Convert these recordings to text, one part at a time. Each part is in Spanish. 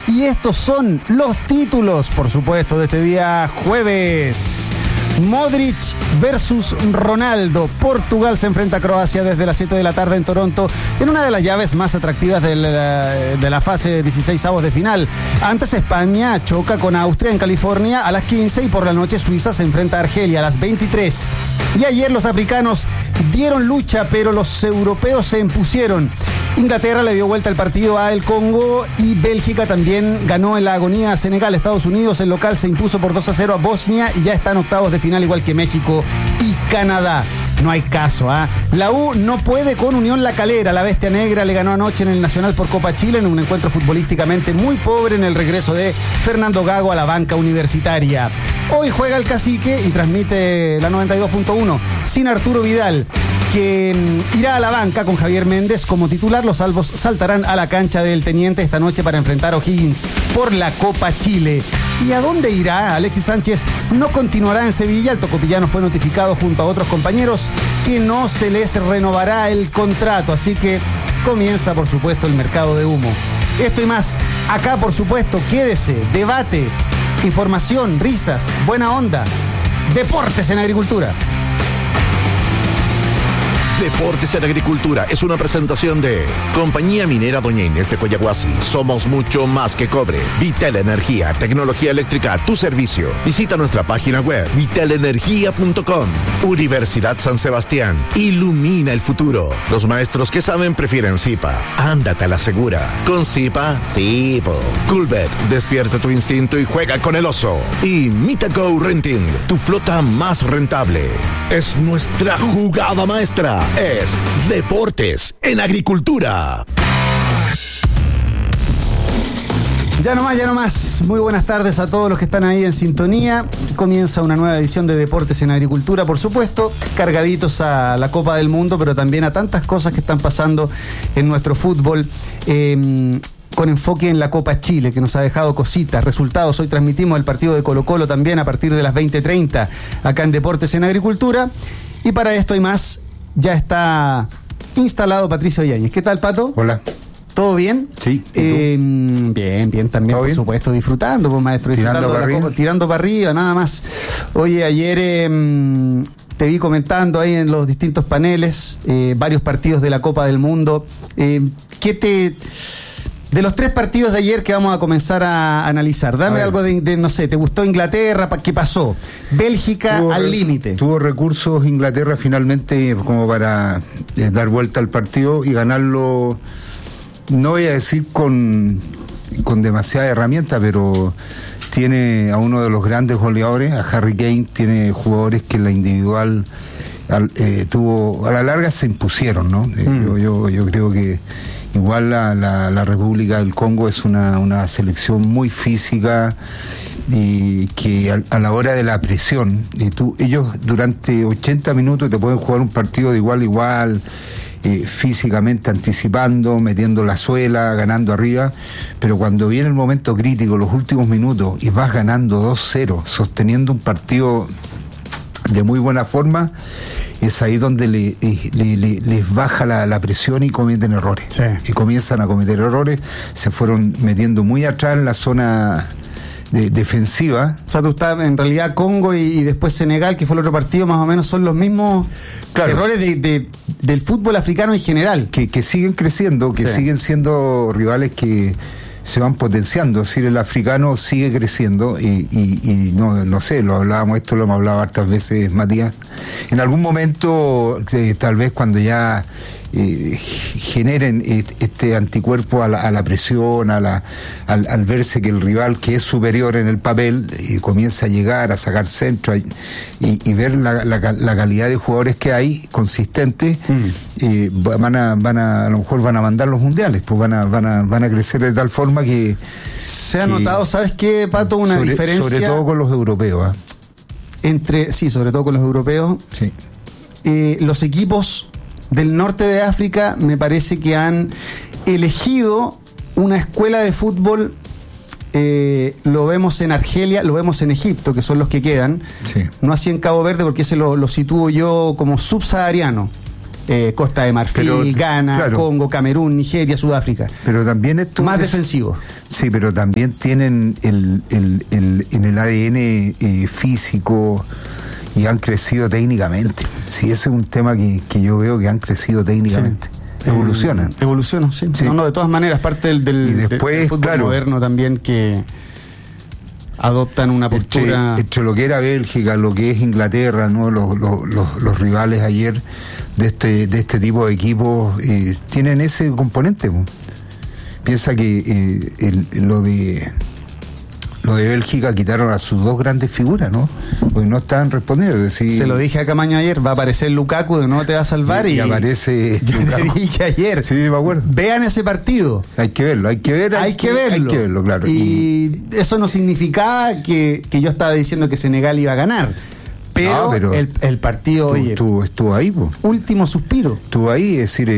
Y estos son los títulos, por supuesto, de este día jueves. Modric versus Ronaldo. Portugal se enfrenta a Croacia desde las 7 de la tarde en Toronto, en una de las llaves más atractivas de la fase 16avos de final. Antes, España choca con Austria en California a las 15 y por la noche Suiza se enfrenta a Argelia a las 23. Y ayer los africanos dieron lucha, pero los europeos se impusieron. Inglaterra le dio vuelta el partido a el Congo y Bélgica también ganó en la agonía a Senegal. Estados Unidos, el local, se impuso por 2-0 a Bosnia y ya está en octavos de final, igual que México y Canadá. No hay caso, ¿ah? La U no puede con Unión La Calera. La Bestia Negra le ganó anoche en el Nacional por Copa Chile en un encuentro futbolísticamente muy pobre en el regreso de Fernando Gago a la banca universitaria. Hoy juega el Cacique y transmite la 92.1 sin Arturo Vidal, que irá a la banca con Javier Méndez como titular. Los salvos saltarán a la cancha del Teniente esta noche para enfrentar a O'Higgins por la Copa Chile. ¿Y a dónde irá? Alexis Sánchez no continuará en Sevilla. El tocopillano fue notificado junto a otros compañeros que no se les renovará el contrato, así que comienza, por supuesto, el mercado de humo. Esto y más, acá, por supuesto, quédese, debate, información, risas, buena onda, deportes en agricultura. Deportes en Agricultura es una presentación de Compañía Minera Doña Inés de Coyahuasi. Somos mucho más que cobre. Vital Energía, tecnología eléctrica a tu servicio. Visita nuestra página web vitalenergia.com. Universidad San Sebastián. Ilumina el futuro. Los maestros que saben prefieren Zipa. Ándate a la segura. Con Zipa, Zipo. Coolbet, despierta tu instinto y juega con el oso. Y Mitaco Renting, tu flota más rentable. Es nuestra jugada maestra. Es Deportes en Agricultura. Ya no más. Muy buenas tardes a todos los que están ahí en sintonía. Comienza una nueva edición de Deportes en Agricultura, por supuesto, cargaditos a la Copa del Mundo, pero también a tantas cosas que están pasando en nuestro fútbol. Con enfoque en la Copa Chile, que nos ha dejado cositas, resultados. Hoy transmitimos el partido de Colo-Colo también a partir de las 20:30 acá en Deportes en Agricultura. Y para esto y más, ya está instalado Patricio Yáñez. ¿Qué tal, Pato? Hola. ¿Todo bien? Sí. Bien también, por supuesto, disfrutando, pues, maestro. Tirando para arriba. Tirando para arriba, nada más. Oye, ayer te vi comentando ahí en los distintos paneles varios partidos de la Copa del Mundo. De los 3 partidos de ayer que vamos a comenzar a analizar, dame algo de, no sé, ¿te gustó Inglaterra? ¿Qué pasó? Bélgica al límite. Tuvo recursos Inglaterra finalmente como para dar vuelta al partido y ganarlo, no voy a decir con demasiada herramienta, pero tiene a uno de los grandes goleadores, a Harry Kane, tiene jugadores que en la individual a la larga se impusieron, ¿no? Yo creo que igual la República del Congo es una selección muy física y que a la hora de la presión, ellos durante 80 minutos te pueden jugar un partido de igual a igual, físicamente anticipando, metiendo la suela, ganando arriba, pero cuando viene el momento crítico, los últimos minutos, y vas ganando 2-0, sosteniendo un partido de muy buena forma, es ahí donde les baja la presión y cometen errores. Sí. Y comienzan a cometer errores, se fueron metiendo muy atrás en la zona defensiva. O sea, tú estás en realidad Congo y después Senegal, que fue el otro partido, más o menos son los mismos errores del fútbol africano en general. Que siguen creciendo, que siguen siendo rivales que se van potenciando, es decir, el africano sigue creciendo y no sé, lo hemos hablado hartas veces, Matías. En algún momento, tal vez cuando ya generen este anticuerpo a la presión, al verse que el rival que es superior en el papel comienza a llegar, a sacar centro y ver la calidad de jugadores que hay consistentes, a lo mejor van a mandar los mundiales, pues van a crecer de tal forma que se ha notado, ¿sabes qué, Pato? Una diferencia sobre todo con los europeos, sobre todo con los europeos. Sí. Los equipos del norte de África me parece que han elegido una escuela de fútbol, lo vemos en Argelia, lo vemos en Egipto, que son los que quedan, sí. No así en Cabo Verde, porque ese lo sitúo yo como subsahariano. Costa de Marfil, Pero, Ghana, claro. Congo, Camerún, Nigeria, Sudáfrica. Pero también esto Más defensivos. Sí, pero también tienen en el ADN físico y han crecido técnicamente. Sí, ese es un tema que yo veo que han crecido técnicamente. Sí. Evolucionan. Evolucionan, sí. Sí. No, de todas maneras, parte Y después, del fútbol claro, moderno también, que adoptan una postura... Entre lo que era Bélgica, lo que es Inglaterra, ¿no? Los rivales ayer de este tipo de equipos tienen ese componente, ¿no? Piensa que lo de Bélgica quitaron a sus dos grandes figuras, ¿no? Porque no estaban respondiendo. Es decir, Se lo dije a Camaño ayer, va a aparecer Lukaku, de nuevo te va a salvar y aparece yo le Lukaku. dije ayer, Sí, me acuerdo. vean ese partido. Hay que verlo, hay que verlo, claro. Y eso no significaba que yo estaba diciendo que Senegal iba a ganar. Pero el partido, oye, estuvo ahí, po. último suspiro. Estuvo ahí, es decir,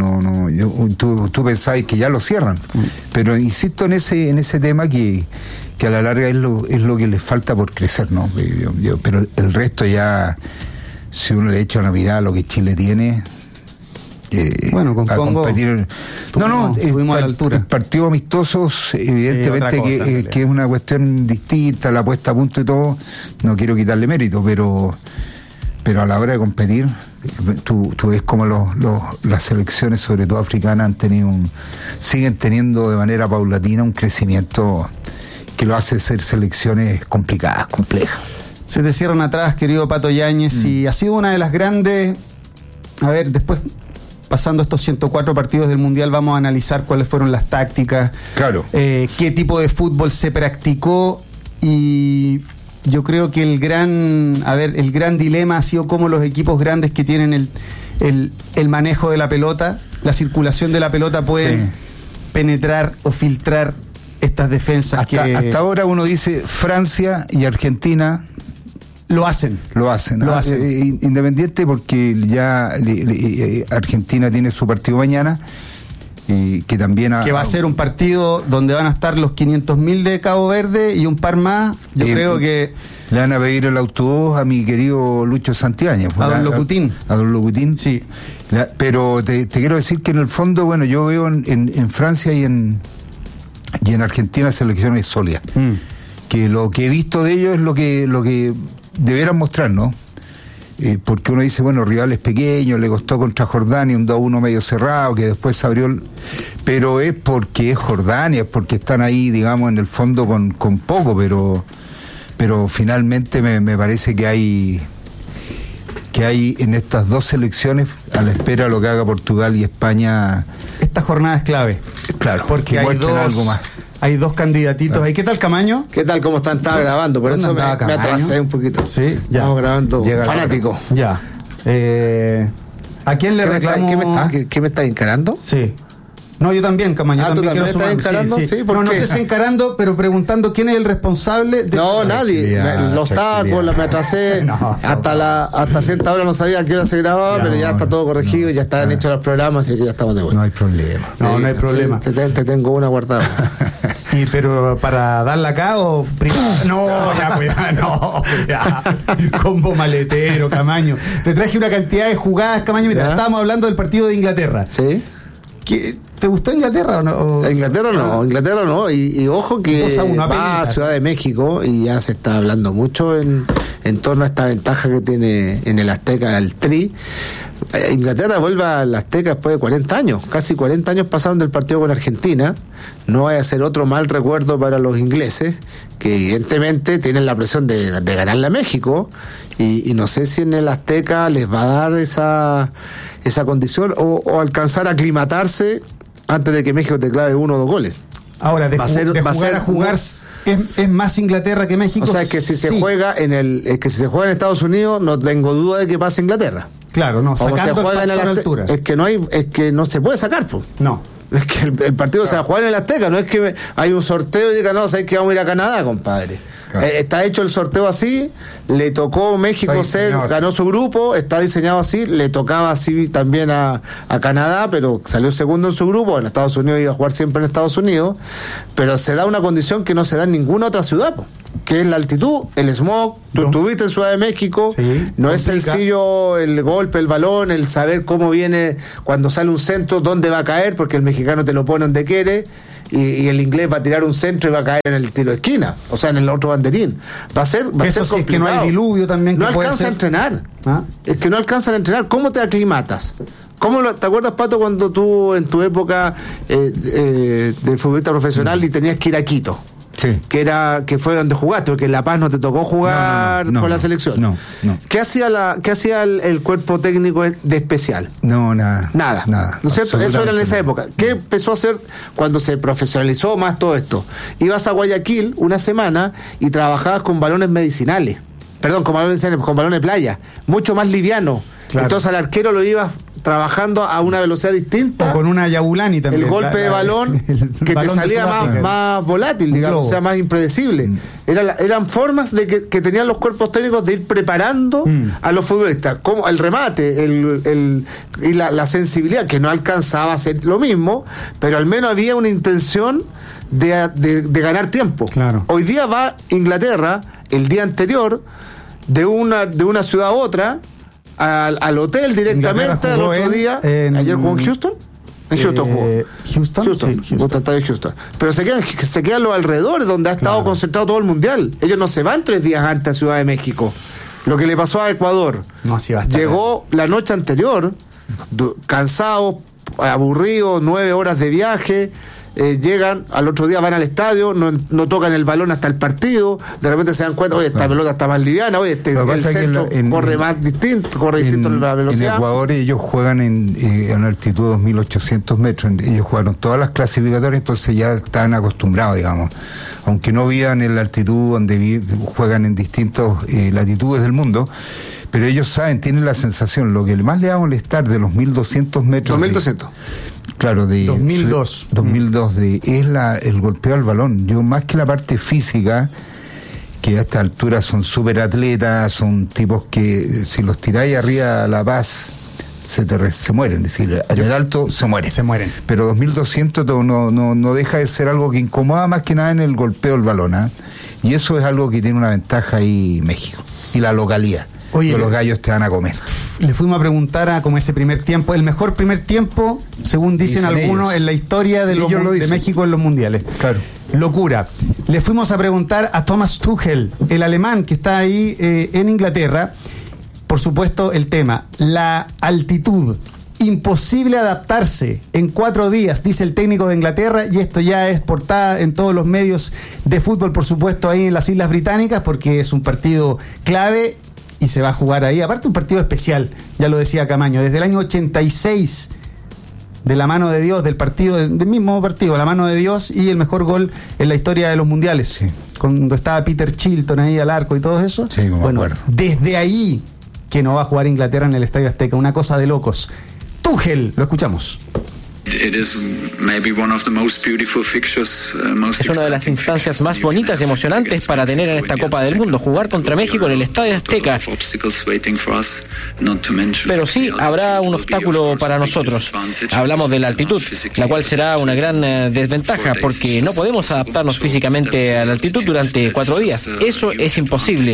tú pensabas que ya lo cierran. Pero insisto en ese tema que a la larga es lo que les falta por crecer, ¿no? Pero el resto ya, si uno le echa una mirada a lo que Chile tiene, bueno, con a Congo competir. estuvimos a la altura. Partidos amistosos, evidentemente otra cosa, que es una cuestión distinta, la puesta a punto y todo, no quiero quitarle mérito, pero a la hora de competir, tú ves como las selecciones, sobre todo africanas, siguen teniendo de manera paulatina un crecimiento que lo hace ser selecciones complicadas, complejas. Se te cierran atrás, querido Pato Yáñez, y ha sido una de las grandes... A ver, después, pasando estos 104 partidos del Mundial, vamos a analizar cuáles fueron las tácticas, Claro. Qué tipo de fútbol se practicó, y yo creo que el gran dilema ha sido cómo los equipos grandes que tienen el manejo de la pelota, la circulación de la pelota, pueden penetrar o filtrar estas defensas Hasta ahora uno dice Francia y Argentina lo hacen. Independiente, porque ya Argentina tiene su partido mañana, y que también que va a ser un partido donde van a estar los 500.000 de Cabo Verde y un par más. Yo creo que le van a pedir el autobús a mi querido Lucho Santibáñez, a don Locutín. A don Locutín. Sí. Pero te quiero decir que en el fondo, bueno, yo veo en Francia y en Argentina selecciones sólidas. Que lo que he visto de ellos es lo que deberán mostrar, ¿no? Porque uno dice, bueno, rivales pequeños, le costó contra Jordania un 2-1 medio cerrado, que después se abrió pero es porque es Jordania, es porque están ahí, digamos, en el fondo con poco, pero finalmente me parece que hay en estas dos selecciones, a la espera de lo que haga Portugal y España. Esta jornada es clave. Claro, porque algo más. Hay dos candidatitos. Claro. ¿Y qué tal, Camaño? ¿Qué tal? ¿Cómo están? Estaba grabando, por eso me atrasé un poquito. Sí, ya. Estamos grabando. Llega Fanático. Ya. ¿A quién le reclamo? ¿Qué me estás encarando? Sí. No, yo también, Camaño. ¿tú también estás encarando? Sí, ¿por no qué? sé si encarando, pero preguntando quién es el responsable de... No, nadie. Los tacos, me atrasé. Hasta cierta hora no sabía a qué hora se grababa, pero ya está todo corregido y ya están hechos los programas, así que ya estamos de vuelta. No hay problema. No hay problema. Sí, te tengo una guardada. Sí, pero para darla acá o privada. No, ya, cuidado, no, ya. Combo maletero, Camaño. Te traje una cantidad de jugadas, Camaño. Mira, estábamos hablando del partido de Inglaterra. ¿Sí? ¿Te gustó Inglaterra o no? Inglaterra no. Y ojo que va a Ciudad de México y ya se está hablando mucho en torno a esta ventaja que tiene en el Azteca el Tri. Inglaterra vuelve al Azteca después de 40 años. Casi 40 años pasaron del partido con Argentina. No vaya a ser otro mal recuerdo para los ingleses, que evidentemente tienen la presión de ganarle a México. Y no sé si en el Azteca les va a dar esa condición o alcanzar a aclimatarse antes de que México te clave 1 o 2 goles. Ahora, de jugar es más Inglaterra que México. O sea, que si se juega en Estados Unidos, no tengo duda de que pase Inglaterra. Claro, no, sacando el factor altura. Es que no se puede sacar, pues. No. Es que el partido se va a jugar en el Azteca, no es que hay un sorteo y diga, no, sabes que vamos a ir a Canadá, compadre. Claro. Está hecho el sorteo así, le tocó México ganó su grupo, está diseñado así, le tocaba así también a Canadá, pero salió segundo en su grupo. En Estados Unidos iba a jugar siempre en Estados Unidos, pero se da una condición que no se da en ninguna otra ciudad, po. que es la altitud, el smog. Tú estuviste en Ciudad de México, no es sencillo el golpe, el balón, el saber cómo viene cuando sale un centro, dónde va a caer, porque el mexicano te lo pone donde quiere, y el inglés va a tirar un centro y va a caer en el tiro de esquina, o sea, en el otro banderín. Va a ser complicado. Es que no hay diluvio también. No alcanza a entrenar. Es que no alcanzan a entrenar. ¿Cómo te aclimatas? ¿Te acuerdas, Pato, cuando tú en tu época de futbolista profesional y tenías que ir a Quito? Sí. Que fue donde jugaste, porque en La Paz no te tocó jugar con la selección. No. ¿Qué hacía el cuerpo técnico de especial? No, nada. ¿No es cierto? Eso era en esa época. ¿Qué empezó a hacer cuando se profesionalizó más todo esto? Ibas a Guayaquil una semana y trabajabas con balones medicinales. Perdón, con balones de playa. Mucho más liviano. Claro. Entonces al arquero lo ibas trabajando a una velocidad distinta. O con una Yabulani también. El golpe de balón que te salía más volátil, digamos, o sea, más impredecible. Eran formas de que tenían los cuerpos técnicos de ir preparando a los futbolistas, como el remate, y la sensibilidad, que no alcanzaba a ser lo mismo, pero al menos había una intención de ganar tiempo. Claro. Hoy día va Inglaterra, el día anterior, de una ciudad a otra, al hotel directamente, al otro día. ¿Ayer jugó en Houston? En Houston jugó. Houston. Pero se quedan los alrededores donde ha estado concentrado todo el mundial. Ellos no se van 3 días antes a Ciudad de México. Lo que le pasó a Ecuador. Llegó la noche anterior, cansados, aburridos, 9 horas de viaje. Llegan, al otro día van al estadio, no tocan el balón hasta el partido, de repente se dan cuenta, oye, esta pelota está más liviana, oye, el centro corre distinto la velocidad. En Ecuador ellos juegan en altitud de 2.800 metros, ellos jugaron todas las clasificatorias, entonces ya están acostumbrados, digamos, aunque no vivan en la altitud donde juegan en distintas latitudes del mundo. Pero ellos saben, tienen la sensación, lo que más le va a molestar de los 1.200 metros... 2.200. Claro, de 2002. 2002 es el golpeo al balón. Yo, más que la parte física, que a esta altura son súper atletas, son tipos que si los tiráis arriba a La Paz se mueren, es decir, en el alto se mueren. Pero 2200 no deja de ser algo que incomoda más que nada en el golpeo al balón, y eso es algo que tiene una ventaja ahí México y la localidad. Oye, los gallos te van a comer. Le fuimos a preguntar a como ese primer tiempo, el mejor primer tiempo, según dicen algunos, ellos, en la historia de México en los mundiales. Claro. Locura. Le fuimos a preguntar a Thomas Tuchel, el alemán que está ahí en Inglaterra. Por supuesto, el tema, la altitud. Imposible adaptarse en 4 días, dice el técnico de Inglaterra, y esto ya es portada en todos los medios de fútbol, por supuesto, ahí en las Islas Británicas, porque es un partido clave y se va a jugar ahí. Aparte, un partido especial, ya lo decía Camaño, desde el año 86, de la mano de Dios, del mismo partido, la mano de Dios, y el mejor gol en la historia de los mundiales. Sí. Cuando estaba Peter Chilton ahí al arco y todo eso. Sí, me acuerdo. Desde ahí que no va a jugar Inglaterra en el Estadio Azteca, una cosa de locos. Tuchel, lo escuchamos. Es una de las instancias más bonitas y emocionantes para tener en esta Copa del Mundo, jugar contra México en el Estadio Azteca. Pero sí, habrá un obstáculo para nosotros. Hablamos de la altitud, la cual será una gran desventaja, porque no podemos adaptarnos físicamente a la altitud durante 4 días. Eso es imposible.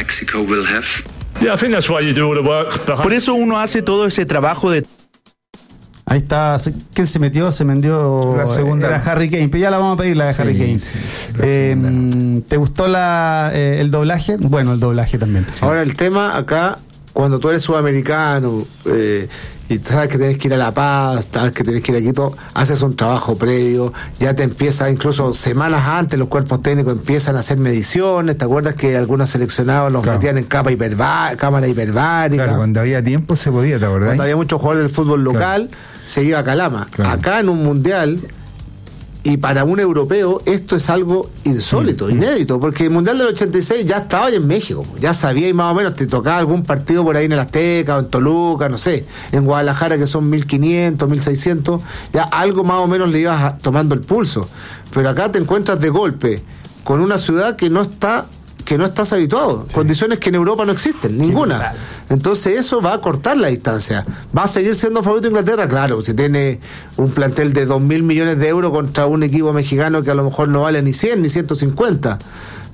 Por eso uno hace todo ese trabajo de... Ahí está, ¿quién se metió? Se vendió la segunda. Era Harry Kane, pero ya la vamos a pedir, la de Harry Kane. Sí, ¿te gustó el doblaje? Bueno, el doblaje también. Ahora el tema acá, cuando tú eres sudamericano y sabes que tienes que ir a La Paz, sabes que tienes que ir a Quito, haces un trabajo previo, ya te empieza, incluso semanas antes los cuerpos técnicos empiezan a hacer mediciones. ¿Te acuerdas que algunos seleccionados los metían en cámara hiperbárica? Claro, cuando había tiempo se podía, ¿te acordás? Cuando había muchos jugadores del fútbol local, se iba a Calama. Claro. Acá en un mundial, y para un europeo esto es algo insólito, inédito, porque el mundial del 86 ya estaba en México, ya sabíais más o menos, te tocaba algún partido por ahí en el Azteca o en Toluca, no sé, en Guadalajara, que son 1.500, 1.600, ya algo más o menos le ibas tomando el pulso. Pero acá te encuentras de golpe con una ciudad que no estás habituado, condiciones que en Europa no existen, ninguna. Entonces eso va a cortar la distancia. ¿Va a seguir siendo favorito Inglaterra? Claro, si tiene un plantel de 2.000 millones de euros contra un equipo mexicano que a lo mejor no vale ni 100 ni 150.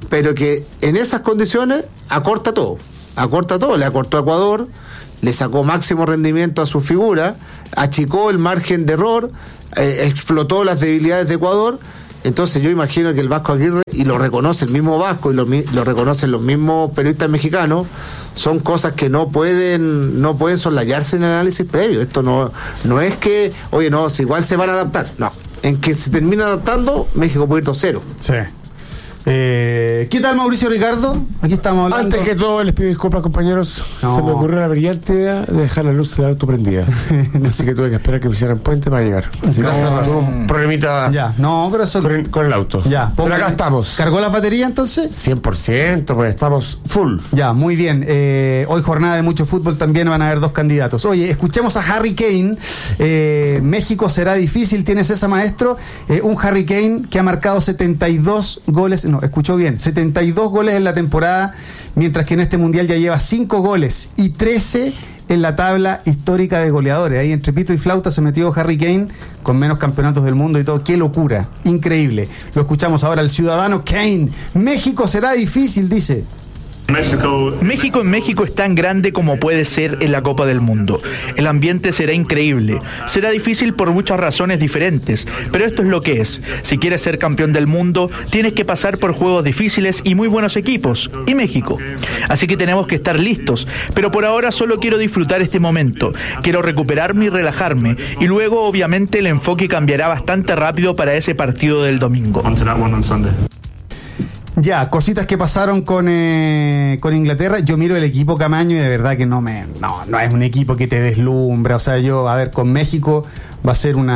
pero que en esas condiciones acorta todo, le acortó a Ecuador, le sacó máximo rendimiento a su figura, achicó el margen de error, explotó las debilidades de Ecuador. Entonces yo imagino que el Vasco Aguirre, y lo reconoce el mismo Vasco y lo reconocen los mismos periodistas mexicanos, son cosas que no pueden soslayarse en el análisis previo. Esto no es que, oye, no, si igual se van a adaptar, no. En que se termina adaptando, México puede ir 2-0. Sí. ¿Qué tal, Mauricio Ricardo? Aquí estamos hablando. Antes que todo, les pido disculpas, compañeros. Se me ocurrió la brillante idea de dejar la luz del auto prendida. Así que tuve que esperar que me hicieran puente para llegar. Así que tuve un problemita pero eso... con el auto. Pero acá estamos. ¿Cargó las baterías entonces? 100%, pues estamos full. Ya, muy bien. Hoy jornada de mucho fútbol, también van a haber 2 candidatos. Oye, escuchemos a Harry Kane. México será difícil, ¿tienes esa, maestro? Un Harry Kane que ha marcado 72 goles. No, escuchó bien, 72 goles en la temporada, mientras que en este mundial ya lleva 5 goles y 13 en la tabla histórica de goleadores. Ahí entre pito y flauta se metió Harry Kane, con menos campeonatos del mundo y todo. ¡Qué locura! Increíble. Lo escuchamos ahora, el ciudadano Kane. México será difícil, dice. México en México es tan grande como puede ser en la Copa del Mundo. El ambiente será increíble. Será difícil por muchas razones diferentes, pero esto es lo que es. Si quieres ser campeón del mundo, tienes que pasar por juegos difíciles y muy buenos equipos, y México. Así que tenemos que estar listos, pero por ahora solo quiero disfrutar este momento. Quiero recuperarme y relajarme, y luego obviamente el enfoque cambiará bastante rápido para ese partido del domingo. Ya, cositas que pasaron con Inglaterra. Yo miro el equipo Camaño y de verdad que no es un equipo que te deslumbra. O sea, con México va a ser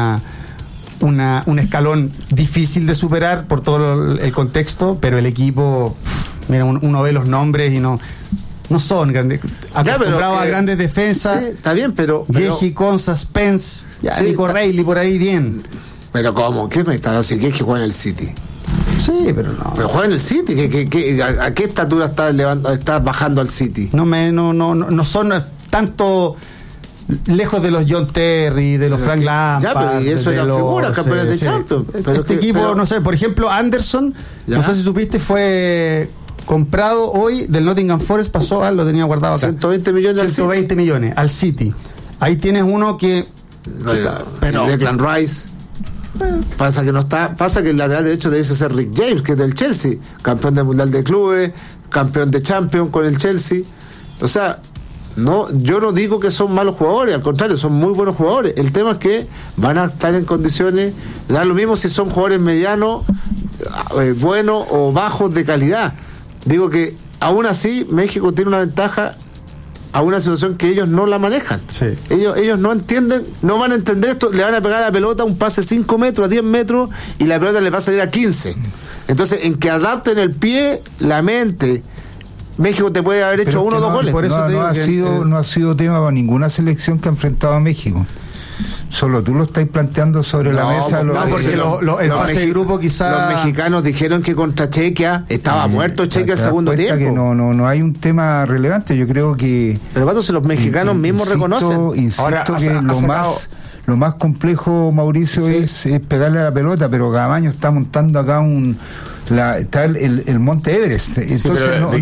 un escalón difícil de superar por todo el contexto, pero el equipo, mira, uno ve los nombres y no son grandes, acostumbrados a grandes defensas. Sí, está bien, pero Vieji, Conza, Spence, Nico Reilly por ahí, bien. Pero ¿cómo? ¿Qué me está? No sé, ¿qué es que juega en el City? Sí, pero no. Pero juega en el City. ¿A qué estatura estás bajando al City? No son tanto lejos de los John Terry, de los Frank Lampard. Ya, pero y eso eran figuras, campeones de Champions. Pero equipo, no sé, por ejemplo, Anderson, no sé si supiste, fue comprado hoy del Nottingham Forest, pasó lo tenía guardado acá. 120 millones al City. Ahí tienes uno que... Pero Declan Rice... Pasa que el lateral derecho debe ser Rick James, que es del Chelsea, campeón del Mundial de Clubes, campeón de Champions con el Chelsea. O sea, yo no digo que son malos jugadores, al contrario, son muy buenos jugadores. El tema es que van a estar en condiciones, da lo mismo si son jugadores medianos, buenos o bajos de calidad. Digo que aún así México tiene una ventaja a una situación que ellos no la manejan. Sí. Ellos no entienden, no van a entender esto, le van a pegar a la pelota un pase 5 metros, a 10 metros, y la pelota le va a salir a 15. Entonces, en que adapten el pie, la mente, México te puede haber hecho 1 o 2 goles. Por eso no ha sido tema para ninguna selección que ha enfrentado a México. Solo tú lo estás planteando sobre la mesa. Porque el pase de grupo quizás... Los mexicanos dijeron que contra Chequia estaba muerto Chequia el segundo tiempo. Que no hay un tema relevante. Yo creo que... Pero Pato, si los mexicanos mismos reconocen. Insisto que lo más complejo, Mauricio, es pegarle a la pelota, pero Camaño está montando acá está el Monte Everest. Entonces y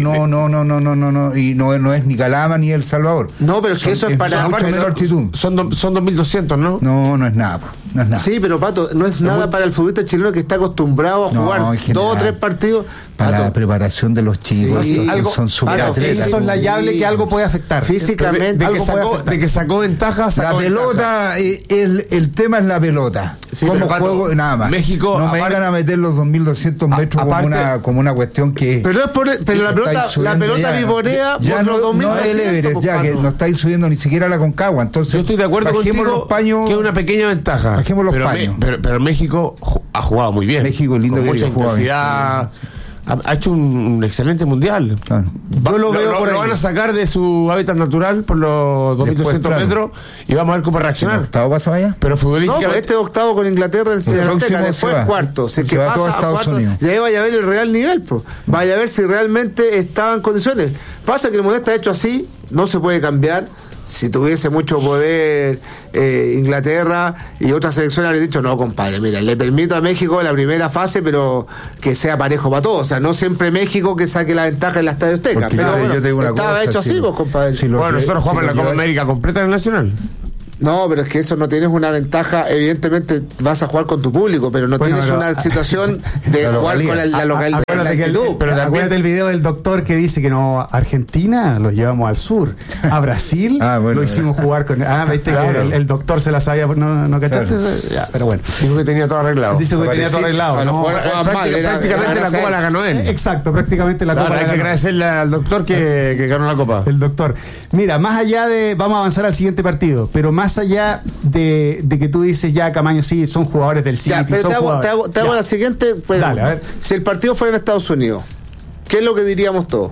no es ni Calama ni El Salvador. No, pero es que eso es para mucho menor altitud. Son 2.200, ¿no? No es nada. No es nada. Sí, pero Pato, no es nada para el futbolista chileno que está acostumbrado a jugar 2 o 3 partidos. Para la preparación de los chicos, son súper atletas. Es soslayable que algo puede afectar. Físicamente, de que sacó ventaja, la pelota, el tema es la pelota. Sí, como juego, nada más. México, no me vengan a meter los 2.200 metros como una cuestión que... Pero la pelota vivorea por los 2.200. No es el Everest, ya que no estáis subiendo ni siquiera la Concagua. Entonces, yo estoy de acuerdo contigo que es una pequeña ventaja. Bajemos los paños. Pero México ha jugado muy bien. México, lindo, con mucha intensidad. Ha hecho un excelente mundial. Claro. Yo lo van a sacar de su hábitat natural por los 2.200 metros y vamos a ver cómo reaccionar. ¿Octavo pasa allá? Pero futbolísticamente... No, este octavo con Inglaterra el Azteca, después cuarto. Si se va todo a Estados Unidos. Y ahí vaya a ver el real nivel, vaya a ver si realmente estaba en condiciones. Pasa que el mundial está hecho así, no se puede cambiar. Si tuviese mucho poder Inglaterra y otras selecciones habrían dicho, no, compadre, mira, le permito a México la primera fase, pero que sea parejo para todos. O sea, no siempre México que saque la ventaja en la Estadio Azteca. Porque, pero yo te digo una estaba cosa, hecho así, pues, compadre. Bueno, nosotros jugamos la Copa América completa en el Nacional. No, pero es que eso no tienes una ventaja. Evidentemente vas a jugar con tu público, pero no tienes una situación de jugar con la localidad. Pero acuérdate el video del doctor que dice que no, Argentina lo llevamos al sur, a Brasil lo hicimos jugar con. Viste que el doctor se la sabía, no cachaste. Claro. Ya, pero bueno. Dijo que tenía todo arreglado. Dice que tenía todo arreglado. Prácticamente la Copa la ganó él. Exacto, prácticamente la Copa la ganó. Hay que agradecerle al doctor que ganó la Copa. El doctor. Mira, más allá de. Vamos a avanzar al siguiente partido, pero más allá de que tú dices ya Camaño sí son jugadores del City, pero te hago la siguiente pregunta. Dale, a ver. Si el partido fuera en Estados Unidos, ¿qué es lo que diríamos todos?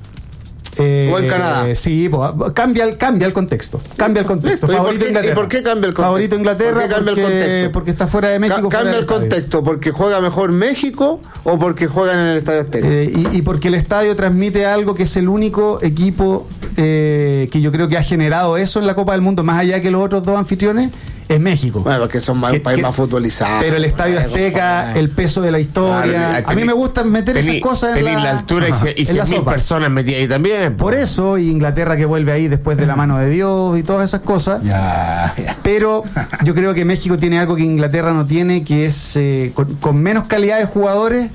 ¿O en Canadá? Sí, pues, cambia el contexto. Cambia el contexto. Favorito Inglaterra. ¿Y por qué cambia el contexto? Favorito Inglaterra porque está fuera de México. Cambia el contexto porque juega mejor México o porque juegan en el Estadio Azteca. Y porque el estadio transmite algo que es el único equipo que yo creo que ha generado eso en la Copa del Mundo, más allá que los otros dos anfitriones. Es México. Bueno, porque son un país más futbolizado. Pero el Estadio Azteca, el peso de la historia. A mí me gusta meter esas cosas en la altura y 100.000 personas metidas ahí también. Por eso, y Inglaterra que vuelve ahí después de la mano de Dios y todas esas cosas. Pero yo creo que México tiene algo que Inglaterra no tiene, que es con menos calidad de jugadores.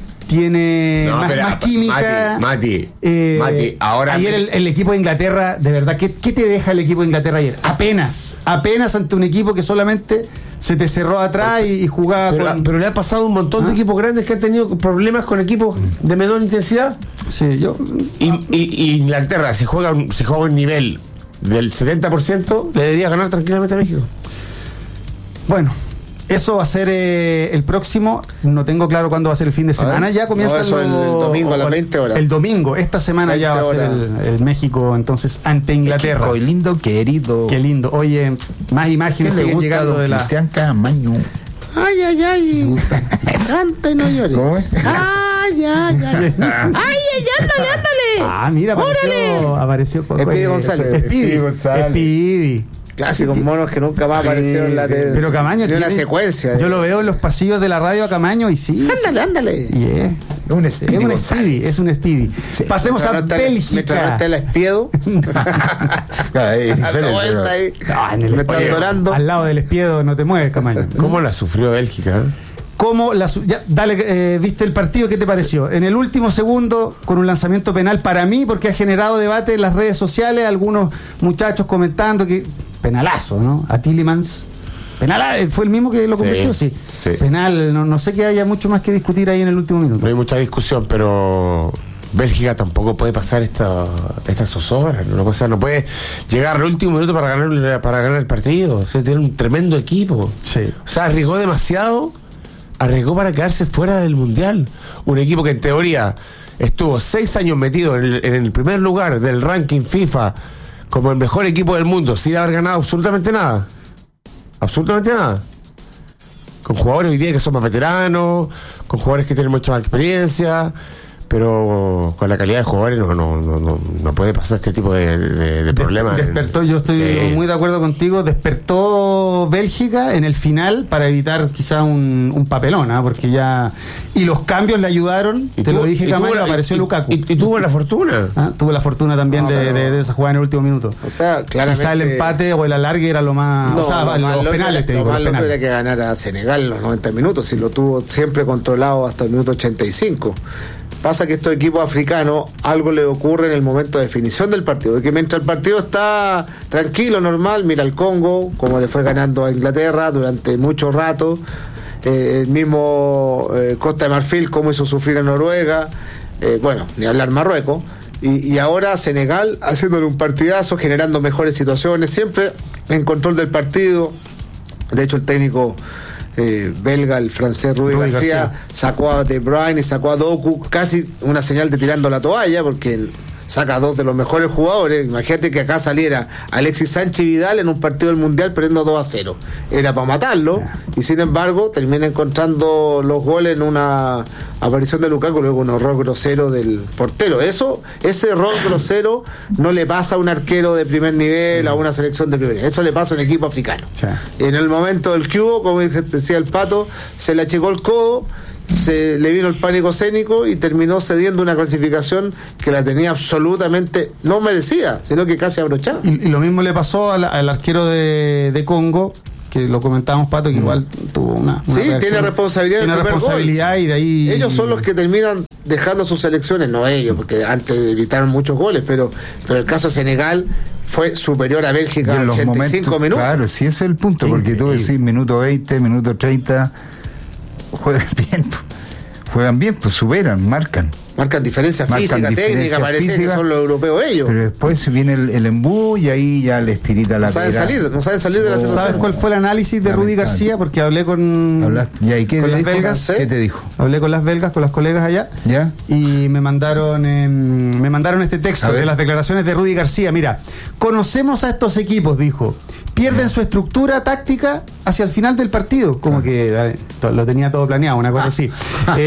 Tiene más química. Mati, ahora. Ayer el equipo de Inglaterra, de verdad, ¿qué te deja el equipo de Inglaterra ayer? Apenas ante un equipo que solamente se te cerró atrás y jugaba pero le ha pasado un montón de equipos grandes que han tenido problemas con equipos de menor intensidad. Sí, y Inglaterra, si juega un nivel del 70%, le debería ganar tranquilamente a México. Bueno. Eso va a ser el próximo, no tengo claro cuándo va a ser el fin de semana, ya comienza el domingo a las 20 horas. El domingo, esta semana ya va a ser el México entonces ante Inglaterra. México, lindo, querido. Qué lindo. Oye, más imágenes siguen llegando de la... Cristian Camaño. Ay. Canta y no llores. ¿Cómo es? Ay, ándale. Mira, apareció Speedy González. Speedy. Clásicos monos que nunca más aparecieron en la tele. Pero Camaño tiene una secuencia. Yo lo veo en los pasillos de la radio a Camaño y sí. Ándale. Es un Speedy. Sí. Pasemos a Bélgica. Mientras no esté el Espiedo. Me están adorando. Al lado del Espiedo no te mueves, Camaño. ¿Cómo la sufrió Bélgica? ¿Viste el partido? ¿Qué te pareció? En el último segundo, con un lanzamiento penal para mí, porque ha generado debate en las redes sociales, algunos muchachos comentando que penalazo, ¿no? A Tillemans. Penal, ¿fue el mismo que lo convirtió? Sí. Penal, no sé que haya mucho más que discutir ahí en el último minuto. No hay mucha discusión, pero Bélgica tampoco puede pasar esta zozobra, no puede llegar al último minuto para ganar el partido. O sea, tiene un tremendo equipo. Sí. O sea, arriesgó demasiado. Arriesgó para quedarse fuera del Mundial. Un equipo que en teoría estuvo 6 años metido en el primer lugar del ranking FIFA como el mejor equipo del mundo sin haber ganado absolutamente nada. Con jugadores hoy día que son más veteranos, con jugadores que tienen mucha más experiencia, pero con la calidad de jugadores no puede pasar este tipo de problemas. Despertó, yo estoy muy de acuerdo contigo, despertó Bélgica en el final para evitar quizá un papelón, porque ya... Y los cambios le ayudaron, lo dije, Camaño, apareció Lukaku. Y tuvo la fortuna. Tuvo la fortuna también de esa jugada en el último minuto. O sea, claramente... Quizá el empate o el alargue era lo más... los penales, lo más loco era que ganara a Senegal los 90 minutos, y lo tuvo siempre controlado hasta el minuto 85. Pasa que estos equipos africanos algo le ocurre en el momento de definición del partido, porque mientras el partido está tranquilo, normal, mira el Congo como le fue ganando a Inglaterra durante mucho rato, el mismo Costa de Marfil como hizo sufrir a Noruega, ni hablar Marruecos, y ahora Senegal haciéndole un partidazo, generando mejores situaciones, siempre en control del partido. De hecho el técnico belga, el francés Rudi García, sacó a De Bruyne y sacó a Doku, casi una señal de tirando la toalla, porque saca 2 de los mejores jugadores. Imagínate que acá saliera Alexis Sánchez Vidal en un partido del Mundial perdiendo 2-0. Era para matarlo, y sin embargo termina encontrando los goles en una aparición de Lukaku, luego un error grosero del portero. Ese error grosero no le pasa a un arquero de primer nivel, a una selección de primer nivel. Eso le pasa a un equipo africano. Sí. En el momento del cubo, como decía el Pato, se le achicó el codo, se le vino el pánico escénico y terminó cediendo una clasificación que la tenía absolutamente no merecida, sino que casi abrochada. Y lo mismo le pasó al arquero de Congo, que lo comentábamos, Pato, que igual tuvo una sí, reacción, tiene responsabilidad y de ahí ellos son los que terminan dejando sus selecciones, no ellos, porque antes evitaron muchos goles, pero el caso de Senegal fue superior a Bélgica en 85 minutos. Claro, sí, ese es el punto, sí, porque tú decís minuto 20, minuto 30, juegan bien, pues superan, marcan diferencia física, técnica, parece que son los europeos ellos. Pero después viene el embú y ahí ya les tirita la no saben salir de la situación. ¿Sabes cuál fue el análisis de Rudy García? Porque hablé con las belgas. ¿Qué te dijo? Hablé con las belgas, con las colegas allá. ¿Ya? Y me mandaron este texto de las declaraciones de Rudy García. Mira, conocemos a estos equipos, dijo. Pierden su estructura táctica hacia el final del partido, como que lo tenía todo planeado, una cosa así.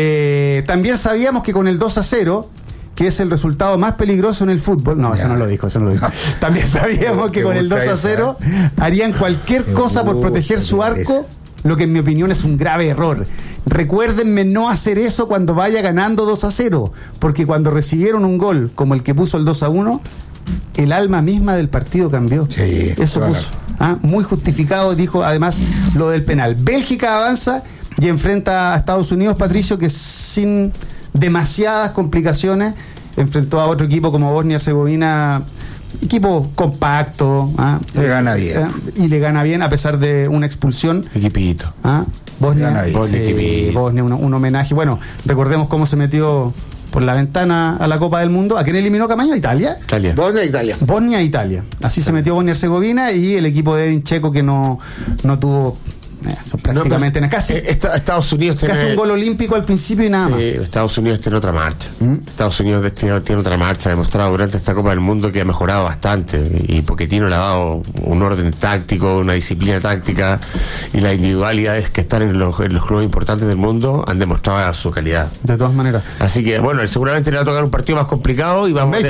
También sabíamos que con el 2-0, que es el resultado más peligroso en el fútbol, eso no lo dijo. También sabíamos que con el 2-0 harían cualquier cosa por proteger su arco, lo que en mi opinión es un grave error. Recuérdenme no hacer eso cuando vaya ganando 2-0, porque cuando recibieron un gol como el que puso el 2-1, el alma misma del partido cambió. Sí, eso claro. Puso. Muy justificado, dijo además lo del penal. Bélgica avanza y enfrenta a Estados Unidos, Patricio, que sin demasiadas complicaciones enfrentó a otro equipo como Bosnia-Herzegovina, equipo compacto. Le gana bien. Y le gana bien a pesar de una expulsión. Equipito. Bosnia, Bosnia, un homenaje. Bueno, recordemos cómo se metió por la ventana a la Copa del Mundo. ¿A quién eliminó Camaño? ¿Italia? Bosnia-Italia. Así se metió Bosnia-Herzegovina y el equipo de Edin Dzeko, que no tuvo prácticamente casi Estados Unidos tiene casi un gol olímpico al principio y nada más. Estados Unidos tiene otra marcha. Estados Unidos tiene otra marcha, ha demostrado durante esta Copa del Mundo que ha mejorado bastante, y Pochettino le ha dado un orden táctico, una disciplina táctica, y las individualidades que están en los clubes importantes del mundo han demostrado su calidad. De todas maneras. Así que bueno, seguramente le va a tocar un partido más complicado y vamos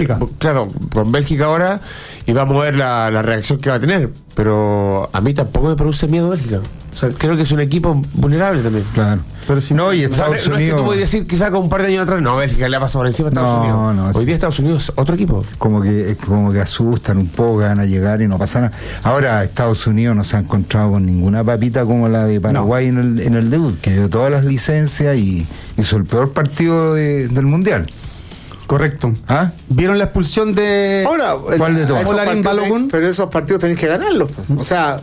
con Bélgica ahora, y vamos a ver la reacción que va a tener. Pero a mí tampoco me produce miedo Bélgica. O sea, creo que es un equipo vulnerable también. Claro. Pero si no, y Estados Unidos... No es que tú puedes decir quizás con un par de años atrás, Bélgica le ha pasado por encima a Estados Unidos. No, hoy día Estados Unidos es otro equipo. Como que asustan un poco, van a llegar y no pasa nada. Ahora Estados Unidos no se ha encontrado con ninguna papita como la de Paraguay en el debut, que dio todas las licencias y hizo el peor partido del Mundial. Correcto. ¿Vieron la expulsión de... Ahora, ¿cuál de todos? Pero esos partidos tenés que ganarlos. O sea,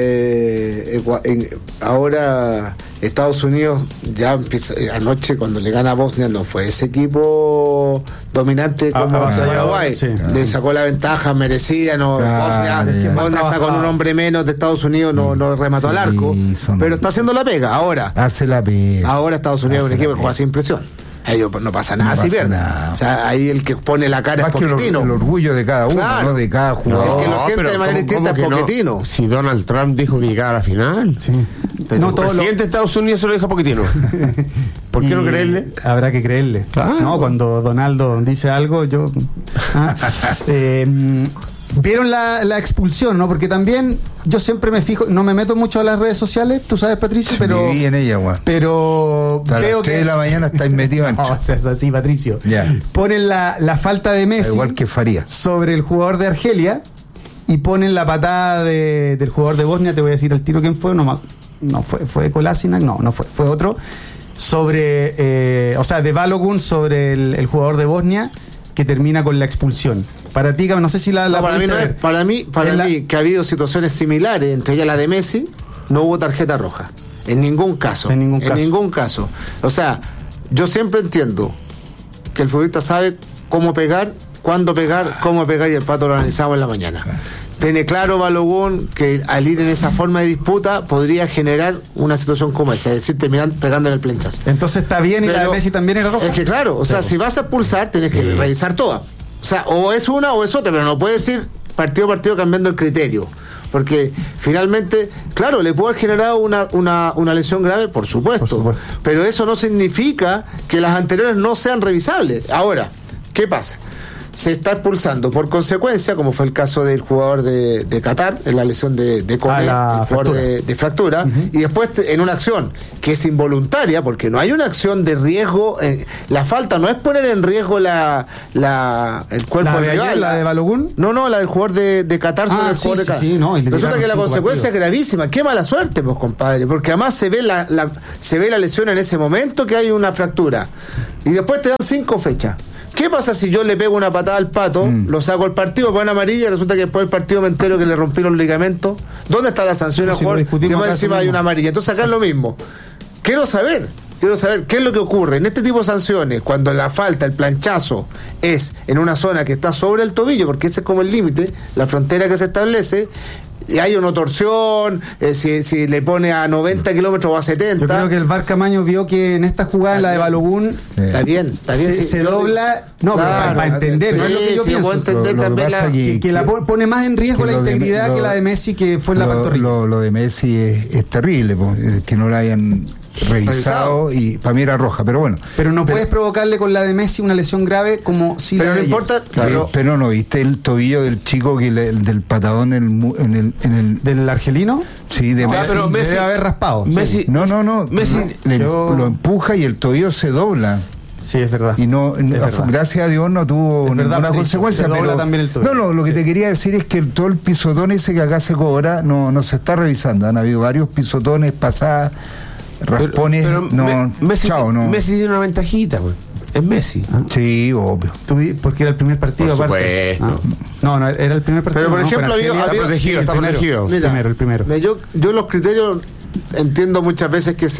ahora Estados Unidos ya empieza, anoche cuando le gana a Bosnia, no fue ese equipo dominante como Paraguay. Le sacó la ventaja merecida. Bosnia está con un hombre menos de Estados Unidos, no remató al arco, pero está haciendo la pega. Ahora Estados Unidos es un equipo que juega sin presión. Ellos no pasa nada si pierden. O sea, ahí el que pone la cara es Pochettino. El orgullo de cada uno, claro. ¿No? De cada jugador. El que lo siente de manera distinta es Pochettino. Si Donald Trump dijo que llegaba a la final. Sí. Pero el presidente de Estados Unidos se lo dijo a Pochettino. ¿Por qué no creerle? Habrá que creerle. Claro. No, cuando Donaldo dice algo, yo... Vieron la expulsión, ¿no? Porque también yo siempre me fijo, no me meto mucho a las redes sociales, tú sabes, Patricio, pero... Viví en ella, güey. Pero hasta veo las 3 de la mañana estáis metido en... No, o sea, eso así, Patricio. Ponen la falta de Messi... Igual que Farías. Sobre el jugador de Argelia, y ponen la patada del jugador de Bosnia, te voy a decir al tiro quién fue, no fue Kolasinac, no fue otro, sobre, de Balogun sobre el jugador de Bosnia, que termina con la expulsión. Para ti, no sé si para mí que ha habido situaciones similares, entre ellas la de Messi, no hubo tarjeta roja. En ningún caso. En ningún caso. O sea, yo siempre entiendo que el futbolista sabe cómo pegar, cuándo pegar, cómo pegar, y el Pato lo analizamos en la mañana. Tiene claro Balogun que al ir en esa forma de disputa podría generar una situación como esa, es decir, terminar pegando en el planchazo. Entonces está bien, y la de Messi también era roja. Es que claro, o sea, si vas a expulsar, tenés que revisar todas. O sea, o es una o es otra, pero no puede decir partido a partido cambiando el criterio. Porque finalmente, claro, le puede haber generado una lesión grave, por supuesto, pero eso no significa que las anteriores no sean revisables. Ahora, ¿qué pasa? Se está expulsando por consecuencia, como fue el caso del jugador de Qatar, en la lesión de Koné, el jugador de fractura, y después en una acción que es involuntaria, porque no hay una acción de riesgo, la falta no es poner en riesgo el cuerpo de rival. ¿La de Balogun? No, la del jugador de Qatar sobre el jugador de Qatar. Resulta que la consecuencia es gravísima. Qué mala suerte, pues, compadre, porque además se ve la lesión en ese momento, que hay una fractura, y después te dan 5 fechas. ¿Qué pasa si yo le pego una patada al Pato, lo saco al partido, pone amarilla, y resulta que después del partido me entero que le rompí los ligamentos? ¿Dónde está la sanción al jugador? Si encima hay una amarilla. Entonces acá es lo mismo. Quiero saber qué es lo que ocurre en este tipo de sanciones cuando la falta, el planchazo, es en una zona que está sobre el tobillo, porque ese es como el límite, la frontera que se establece. Y hay una torsión, si le pone a 90 kilómetros o a 70. Yo creo que el VAR Camaño vio que en esta jugada, en la de Balogun, está bien. Se dobla. No, claro, para entender, no es lo que yo pienso. Entender también que la pone más en riesgo la integridad que la de Messi, que fue en la pantorrilla. Lo de Messi es terrible, que no la hayan revisado, y para mí era roja, pero bueno. Pero no puedes provocarle con la de Messi una lesión grave como si pero no importa. Claro, pero no viste el tobillo del chico del patadón en el del argelino. Sí, de Messi. Pero Messi debe haber raspado. Messi, no. Messi lo empuja y el tobillo se dobla. Sí, es verdad. Y gracias a Dios no tuvo ninguna consecuencia. Pero también el tobillo. Lo que te quería decir es que todo el pisotón ese que acá se cobra no se está revisando. Han habido varios pisotones, pasadas, raspones. Messi tiene una ventajita, pues. Es Messi. Sí, obvio. Porque era el primer partido, por supuesto. No, era el primer partido. Pero por ejemplo, está protegido. Mira, el primero. Yo los criterios entiendo muchas veces que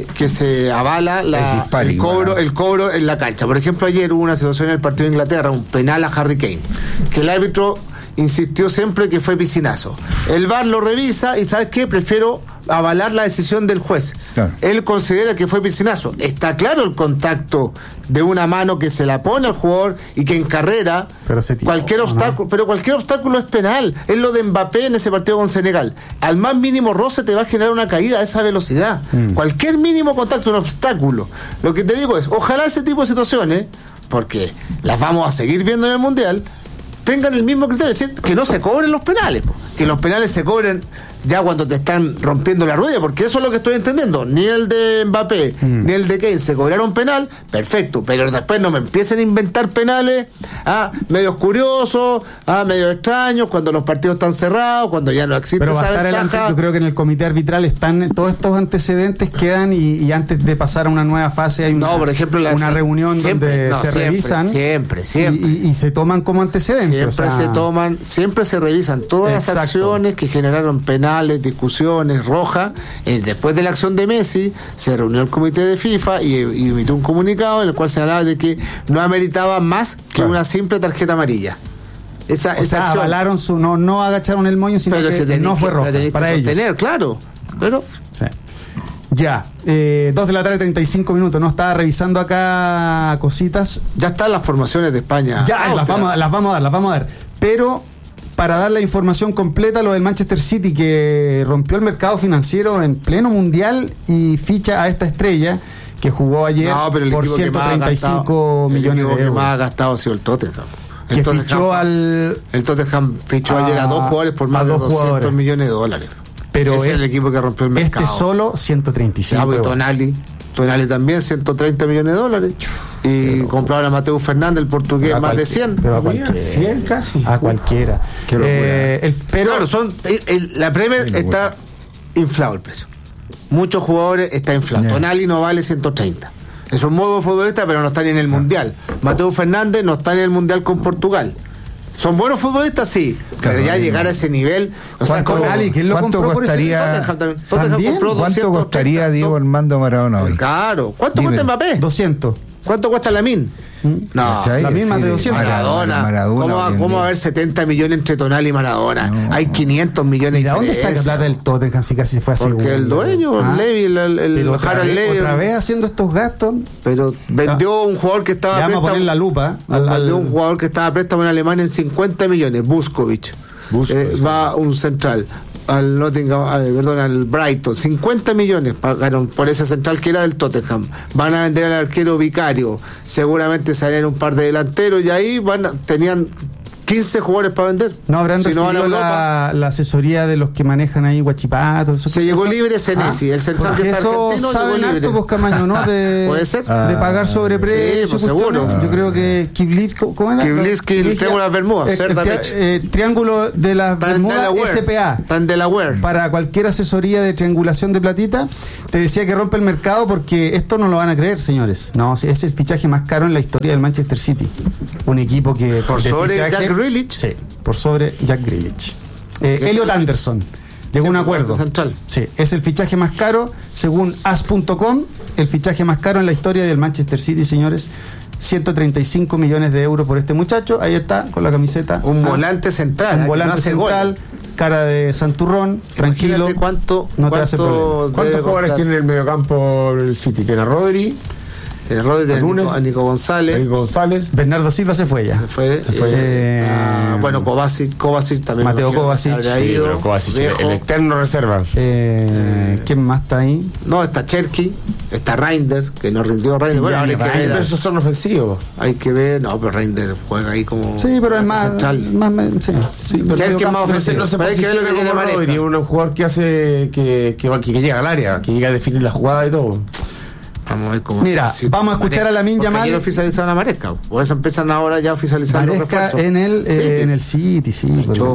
se avala el cobro en la cancha. Por ejemplo, ayer hubo una situación en el partido de Inglaterra, un penal a Harry Kane, que el árbitro insistió siempre que fue piscinazo. El VAR lo revisa y ¿sabes qué? Prefiero avalar la decisión del juez. Claro. Él considera que fue piscinazo. Está claro el contacto de una mano que se la pone al jugador y que en carrera cualquier obstáculo es penal. Es lo de Mbappé en ese partido con Senegal. Al más mínimo roce te va a generar una caída a esa velocidad. Cualquier mínimo contacto, un obstáculo. Lo que te digo es, ojalá ese tipo de situaciones, porque las vamos a seguir viendo en el Mundial, tengan el mismo criterio, es decir, que no se cobren los penales, que los penales se cobren ya cuando te están rompiendo la rueda, porque eso es lo que estoy entendiendo. Ni el de Mbappé ni el de Kane se cobraron penal, perfecto, pero después no me empiecen a inventar penales medios curiosos, medios extraños, cuando los partidos están cerrados, cuando ya no existe esa ventaja. Yo creo que en el comité arbitral están todos estos antecedentes, quedan y antes de pasar a una nueva fase hay por ejemplo, una reunión donde se revisan siempre y se toman como antecedentes. Siempre se revisan todas las acciones que generaron penales, discusiones, rojas. Después de la acción de Messi se reunió el comité de FIFA y emitió un comunicado en el cual se hablaba de que no ameritaba más que una simple tarjeta amarilla. Esa acción avalaron no agacharon el moño, sino que no fue roja para ellos. Claro, pero sí. Ya, 2 de la tarde, 35 minutos. No estaba revisando acá cositas. Ya están las formaciones de España. Ya, las vamos a dar. Pero para dar la información completa, lo del Manchester City, que rompió el mercado financiero en pleno mundial y ficha a esta estrella que jugó ayer por 135 millones de euros. El que más ha gastado ha sido el Tottenham. El Tottenham fichó ayer a 2 jugadores por más de 200 millones de dólares. Pero ese es el equipo que rompió el mercado. Solo 135. Tonali también 130 millones de dólares. Y compraron a Mateo Fernández, el portugués, más de 100. Pero a cualquiera. 100 casi. A cualquiera. Pero la Premier está inflado el precio. Muchos jugadores está inflado. Tonali no vale 130. Es un muy buen futbolista, pero no está ni en el Mundial. Mateo Fernández no está en el Mundial con Portugal. ¿Son buenos futbolistas? Sí, claro, pero ya llegar a ese nivel. ¿Cuánto costaría ¿Cuánto costaría Diego Armando Maradona hoy? Claro. ¿Cuánto cuesta Mbappé? 200. ¿Cuánto cuesta Lamine? No, la misma de 200. Maradona. ¿Cómo va a haber 70 millones entre Tonali y Maradona? No. Hay 500 millones de dónde saca plata el Tottenham si casi se fue así? Porque el dueño, Levy, el Harald Levy. Otra vez haciendo estos gastos. Pero vendió un jugador que estaba préstamo. Vamos a poner la lupa. Vendió un jugador que estaba préstamo en Alemania en 50 millones, Vuskovic. Va un central. Al Brighton, 50 millones pagaron por ese central que era del Tottenham. Van a vender al arquero Vicario, seguramente salen un par de delanteros y ahí tenían 15 jugadores para vender. No habrán recibido la asesoría de los que manejan ahí Huachipato. Se llegó libre Senesi, el central que está argentino llegó libre. Pues, Camaño, ¿no? ¿Puede ser? De pagar sobreprecio. Sí, pues seguro. Yo creo que ¿cómo era? Kiblinski, el Triángulo de las Bermudas. Triángulo de las Bermudas SPA. Tan Delaware. Para cualquier asesoría de triangulación de platita, te decía que rompe el mercado porque esto no lo van a creer, señores. No, es el fichaje más caro en la historia del Manchester City. Un equipo que por sobre Jack Grealish. Sí, por sobre Jack Grealish. Elliot Anderson llegó a un acuerdo central. Sí, es el fichaje más caro según as.com, el fichaje más caro en la historia del Manchester City, señores. 135 millones de euros por este muchacho. Ahí está, con la camiseta. Un volante central. Un volante central, cara de santurrón, tranquilo. ¿Cuánto te hace problema. ¿Cuántos jugadores tiene en el mediocampo el City? Tiene a Rodri. A Nico González. Bernardo Silva se fue ya. Se fue. Bueno, Kovacic también. Mateo Kovacic. Pero Kovacic, el eterno reserva. ¿Quién más está ahí? No, está Cherky, está Reinders, que no rindió Reinders. Bueno, hay que ver. Esos son ofensivos. Hay que ver. No, pero Reinders juega ahí como. Sí, pero es más. Sí, pero Cherky es más ofensivo. No se puede ver lo que tiene Rodri. Un jugador que hace que llega al área, que llega a definir la jugada y todo. Vamos a ver cómo. Mira, vamos a escuchar a Lamine Yamal. Quiero oficializar a Maresca. Por eso empiezan ahora ya a oficializar los refuerzos. En el City, sí.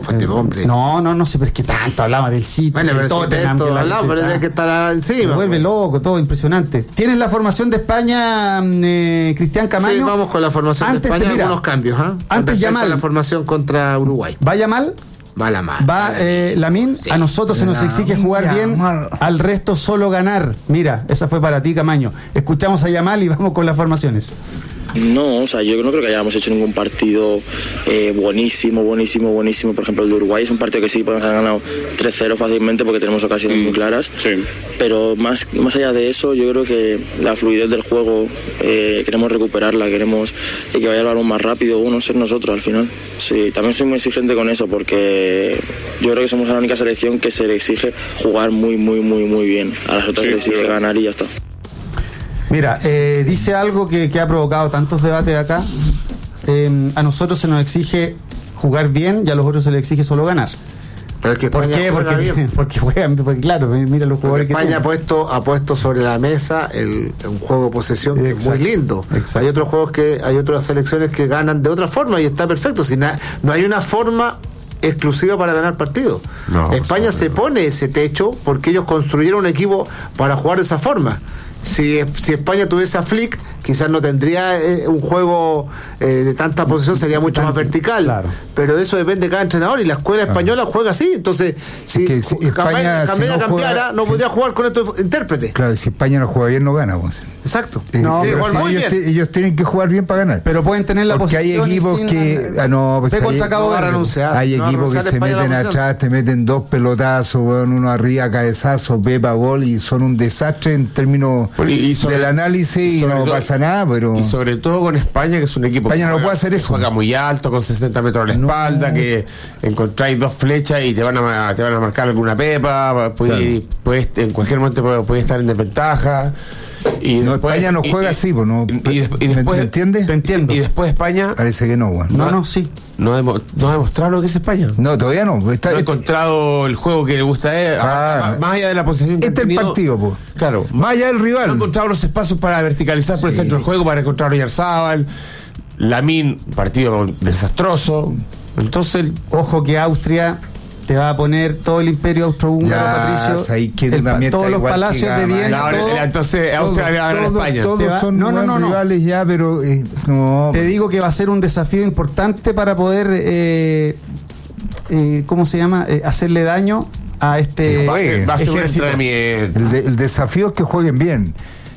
No sé, pero es que tanto hablaba del City. Bueno, pero hablamos, pero hay que estar encima. Me vuelve loco, todo impresionante. ¿Tienes la formación de España, Cristian Camaño? Sí, vamos con la formación de España, algunos cambios. Antes Yamal. La formación contra Uruguay. ¿Va Yamal? Va Lamine, sí. A nosotros se nos exige jugar bien, al resto solo ganar. Mira, esa fue para ti, Camaño. Escuchamos a Yamal y vamos con las formaciones. No, o sea, yo no creo que hayamos hecho ningún partido buenísimo. Por ejemplo, el de Uruguay es un partido que sí podemos haber ganado 3-0 fácilmente porque tenemos ocasiones muy claras. Sí. Pero más allá de eso, yo creo que la fluidez del juego queremos recuperarla, queremos que vaya el balón más rápido, ser nosotros al final. Sí, también soy muy exigente con eso porque yo creo que somos la única selección que se le exige jugar muy bien. A las otras se les exige ganar y ya está. Mira, dice algo que ha provocado tantos debates acá. A nosotros se nos exige jugar bien y a los otros se les exige solo ganar. Pero es que ¿Por qué? Porque juegan, porque claro, mira los jugadores España que ha puesto sobre la mesa un juego de posesión que es muy lindo. Exacto. Hay otras selecciones que ganan de otra forma y está perfecto. No hay una forma exclusiva para ganar partidos. España se pone ese techo porque ellos construyeron un equipo para jugar de esa forma. Si España tuviese a Flick, quizás no tendría un juego de tanta posesión, sería mucho más vertical. Claro. Pero eso depende de cada entrenador y la escuela española juega así. Entonces, si España cambiara, no podría jugar con estos intérpretes. Claro, si España no juega bien, no gana. Pues. Exacto. Ellos tienen que jugar bien para ganar. Pero pueden tener la posición. Porque hay equipos que. Hay equipos que se meten atrás, te meten dos pelotazos, uno arriba, cabezazo, pepa, gol, y son un desastre en términos del análisis y no pasa nada. Pero y sobre todo con España, que es un equipo España no puede hacer eso. Juega muy alto, con 60 metros a la espalda, que encontráis dos flechas y te van a marcar alguna pepa, en cualquier momento puede estar en desventaja. Y después, España no juega así, pues, ¿no? Y después, ¿me entiendes? Te entiendo. Y después España parece que no, bueno. Sí. No ha demostrado lo que es España. No, todavía no. No ha encontrado el juego que le gusta a él, más allá de la posesión que ha tenido. El partido, pues. Claro. Más allá del rival. No ha encontrado los espacios para verticalizar por el centro del juego, para encontrar a Oyarzábal. Lamine, partido desastroso. Entonces, ojo que Austria te va a poner todo el imperio austrohúngaro, Patricio. Todos los palacios de Viena. Entonces Austria le va a ganar a España. Todos son rivales ya, pero no. Te digo que va a ser un desafío importante para poder, ¿cómo se llama? Hacerle daño a este ejército. El desafío es que jueguen bien.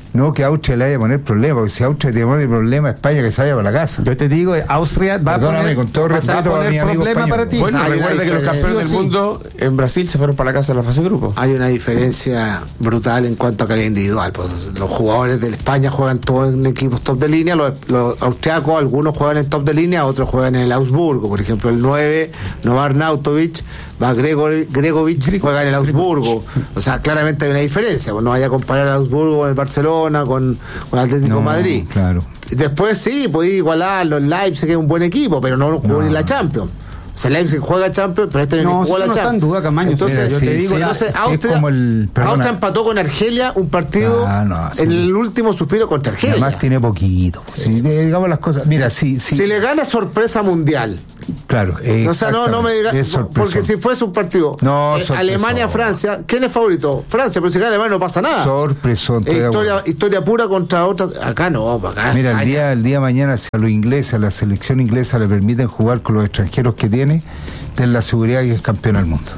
No que Austria le vaya a poner problema, porque si Austria tiene problema, España que se vaya para la casa. Yo te digo, Austria va Perdóname, a poner, con todo respeto a mi amigo problema español. para ti. Bueno, recuerda que los campeones del mundo en Brasil se fueron para la casa en la fase de grupo. Hay una diferencia brutal en cuanto a calidad individual. Pues los jugadores de España juegan todos en equipos top de línea, los austriacos, algunos juegan en top de línea, otros juegan en el Augsburgo. Por ejemplo, el 9, Novak Nautovic, va Gregovic, juega en el Augsburgo. O sea, claramente hay una diferencia. Pues no vaya a comparar el Augsburgo con el Barcelona, con Atlético Madrid. Claro. Después sí, podéis igualarlo. El Leipzig es un buen equipo, pero no jugó en la Champions. O sea, Leipzig juega Champions, pero este año no jugó la Champions. No está en duda, Camaño. Entonces, yo te digo, entonces Austria empató con Argelia un partido en el último suspiro contra Argelia. Además tiene poquito. Sí, digamos las cosas. Mira, si le gana sorpresa mundial. Claro. O sea, no me diga, porque si fuese un partido Alemania-Francia, ¿quién es favorito? Francia, pero si gana Alemania no pasa nada. Sorpresón. Historia pura contra otra. Acá no, acá. Mira, el día de mañana, si a los ingleses, a la selección inglesa le permiten jugar con los extranjeros que tiene, ten la seguridad que es campeón del mundo.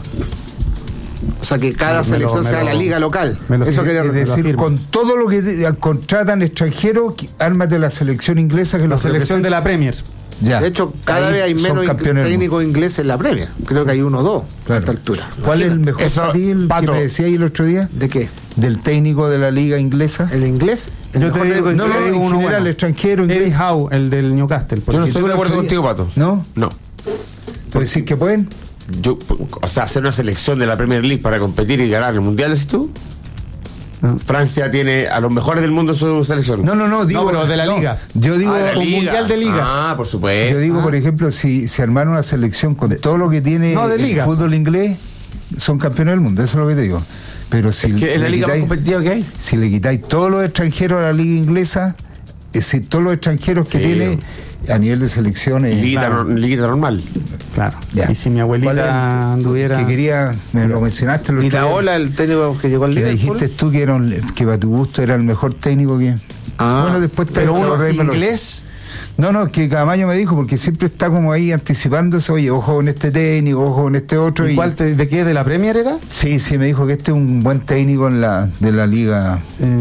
O sea, que cada selección sea la liga local. Eso quería decir, con todo lo que contratan extranjeros, ármate la selección inglesa, que la selección de la Premier. Ya. De hecho, cada vez hay menos técnicos ingleses en la Premier. Creo que hay 1 o 2 a esta altura. ¿Cuál es el mejor que me decía ahí el otro día? ¿De qué? Del técnico de la liga inglesa. ¿El inglés? Yo te digo, no lo digo uno general, extranjero. Eddie Howe, el del Newcastle. Yo no estoy de acuerdo contigo, Pato. ¿No? No. ¿Tú decís que pueden? O sea, hacer una selección de la Premier League para competir y ganar el Mundial, ¿decís tú? Francia tiene a los mejores del mundo en su selección. No, digo, pero de la liga. Yo digo un mundial de ligas. Por supuesto. Yo digo, por ejemplo, si se armara una selección con todo lo que tiene el fútbol inglés, son campeones del mundo, eso es lo que te digo. Pero si es la liga más competitiva que hay. Si le quitáis todos los extranjeros a la liga inglesa, es decir, todos los extranjeros que tiene a nivel de selecciones. Liguita normal. Claro. Ya. Y si mi abuelita anduviera. Que quería, me lo mencionaste. Y la ola, el técnico que llegó al Liverpool. Dijiste tú que para tu gusto era el mejor técnico que. Bueno, después pero uno inglés. No, que Camaño me dijo, porque siempre está como ahí anticipándose, oye, ojo con este técnico, ojo con este otro. ¿Y cuál de qué? ¿De la Premier era? Sí, me dijo que este es un buen técnico de la liga.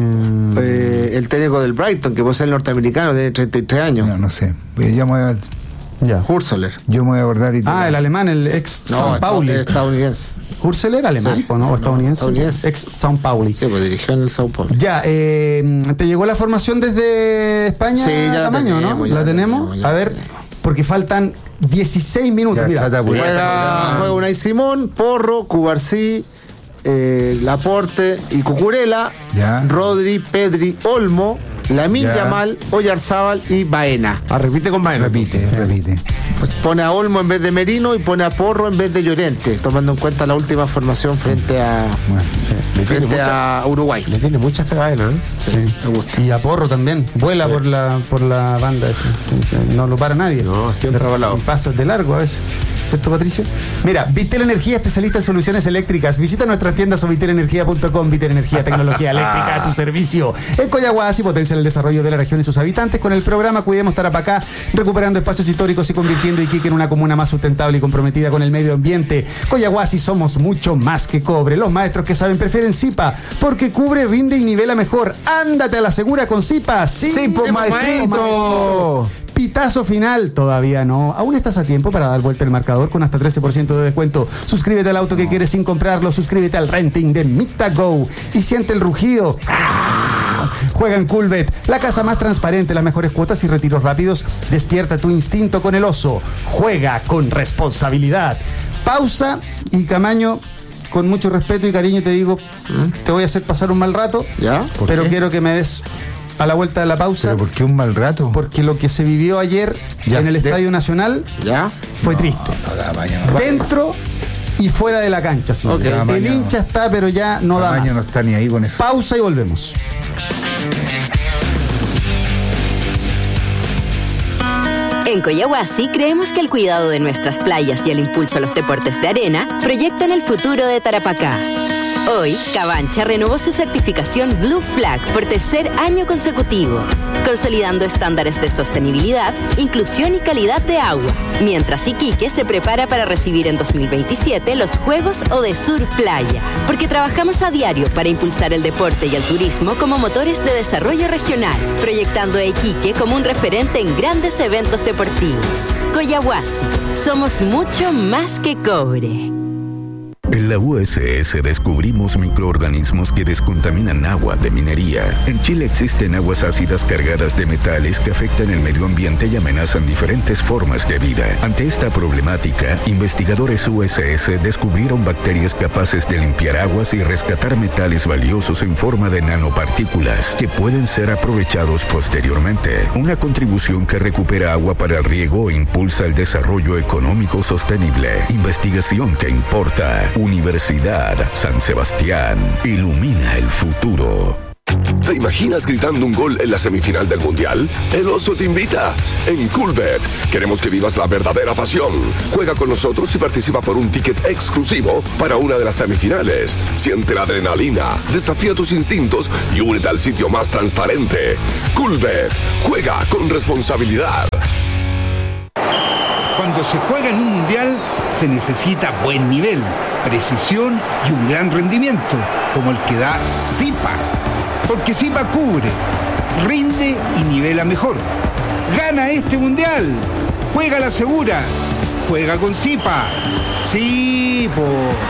El técnico del Brighton, que puede ser el norteamericano, tiene 33 años. No sé. Ya me voy a... Hursoler. Yo me voy a acordar. El alemán, el ex Sao Pauli. Estadounidense. Hursoler, alemán, ¿o no? Estadounidense. Ex Sao Pauli. Sí, pues dirigió en el Sao Paulo. Ya, ¿te llegó la formación desde España? Sí, ya Tamaño, ¿no? ¿La tenemos? A ver, porque faltan 16 minutos. Mira, juega Unai Simón, Porro, Cubarsí, Laporte y Cucurella, Rodri, Pedri, Olmo, Lamine Yamal, Oyarzábal y Baena. Repite con Baena. Repite. Pues pone a Olmo en vez de Merino y pone a Porro en vez de Llorente, tomando en cuenta la última formación frente a Uruguay. Le tiene mucha fe a Baena, ¿no? Sí, me gusta. Y a Porro también. Vuela por la banda. No lo para nadie. No, siempre rebalado. Pasas de largo a veces. ¿Cierto, Patricio? Mira, Vitel Energía, especialista en soluciones eléctricas. Visita nuestras tiendas o vitelenergia.com. Vitel Energía, tecnología eléctrica a tu servicio. En Coyahuasi potencia el desarrollo de la región y sus habitantes con el programa Cuidemos Tarapacá, recuperando espacios históricos y convirtiendo Iquique en una comuna más sustentable y comprometida con el medio ambiente. Coyahuasi somos mucho más que cobre. Los maestros que saben prefieren Zipa, porque cubre, rinde y nivela mejor. Ándate a la segura con Zipa. Sí, pues maestrito. Pitazo final, todavía no. Aún estás a tiempo para dar vuelta el marcador con hasta 13% de descuento. Suscríbete al auto que quieres sin comprarlo. Suscríbete al renting de MitaGo y siente el rugido. Juega en Coolbet, la casa más transparente, las mejores cuotas y retiros rápidos. Despierta tu instinto con el oso. Juega con responsabilidad. Pausa y Camaño, con mucho respeto y cariño te digo, te voy a hacer pasar un mal rato, pero quiero que me des a la vuelta de la pausa. ¿Pero por qué un mal rato? Porque lo que se vivió ayer en el Estadio Nacional fue triste. Dentro y fuera de la cancha, señor. El hincha está, pero ya no da más. No está ni ahí con eso. Pausa y volvemos. En Coyahuasi creemos que el cuidado de nuestras playas y el impulso a los deportes de arena proyectan el futuro de Tarapacá. Hoy, Cabancha renovó su certificación Blue Flag por tercer año consecutivo, consolidando estándares de sostenibilidad, inclusión y calidad de agua, mientras Iquique se prepara para recibir en 2027 los Juegos Odesur Playa, porque trabajamos a diario para impulsar el deporte y el turismo como motores de desarrollo regional, proyectando a Iquique como un referente en grandes eventos deportivos. Collahuasi, somos mucho más que cobre. En la USS descubrimos microorganismos que descontaminan agua de minería. En Chile existen aguas ácidas cargadas de metales que afectan el medio ambiente y amenazan diferentes formas de vida. Ante esta problemática, investigadores USS descubrieron bacterias capaces de limpiar aguas y rescatar metales valiosos en forma de nanopartículas que pueden ser aprovechados posteriormente. Una contribución que recupera agua para el riego e impulsa el desarrollo económico sostenible. Investigación que importa. Universidad San Sebastián. Ilumina el futuro. ¿Te imaginas gritando un gol en la semifinal del Mundial? El Oso te invita. En Coolbet queremos que vivas la verdadera pasión. Juega con nosotros y participa por un ticket exclusivo para una de las semifinales. Siente la adrenalina, desafía tus instintos y únete al sitio más transparente. Coolbet. Juega con responsabilidad. Cuando se juega en un mundial, se necesita buen nivel, precisión y un gran rendimiento, como el que da Zipa. Porque Zipa cubre, rinde y nivela mejor. ¡Gana este mundial! ¡Juega la segura! ¡Juega con Zipa! ¡Sí, po!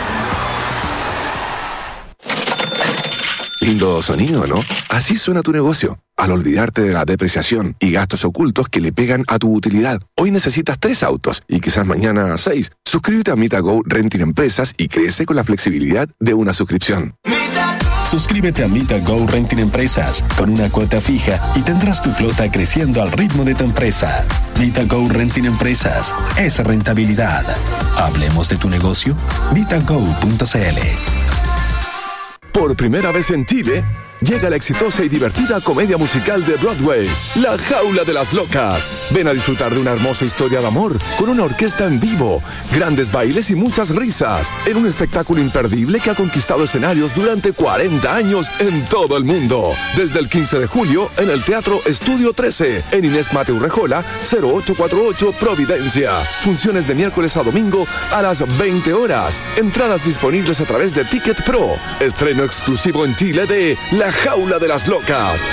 Lindo sonido, ¿no? Así suena tu negocio. Al olvidarte de la depreciación y gastos ocultos que le pegan a tu utilidad. Hoy necesitas 3 autos y quizás mañana 6. Suscríbete a MitaGo Renting Empresas y crece con la flexibilidad de una suscripción. Suscríbete a MitaGo Renting Empresas con una cuota fija y tendrás tu flota creciendo al ritmo de tu empresa. MitaGo Renting Empresas es rentabilidad. Hablemos de tu negocio. MitaGo.cl. Por primera vez en Chile, llega la exitosa y divertida comedia musical de Broadway, La Jaula de las Locas. Ven a disfrutar de una hermosa historia de amor con una orquesta en vivo, grandes bailes y muchas risas, en un espectáculo imperdible que ha conquistado escenarios durante 40 años en todo el mundo. Desde el 15 de julio en el Teatro Estudio 13, en Inés Mateu Rejola, 0848 Providencia. Funciones de miércoles a domingo a las 20 horas. Entradas disponibles a través de Ticket Pro. Estreno exclusivo en Chile de La Jaula de las Locas.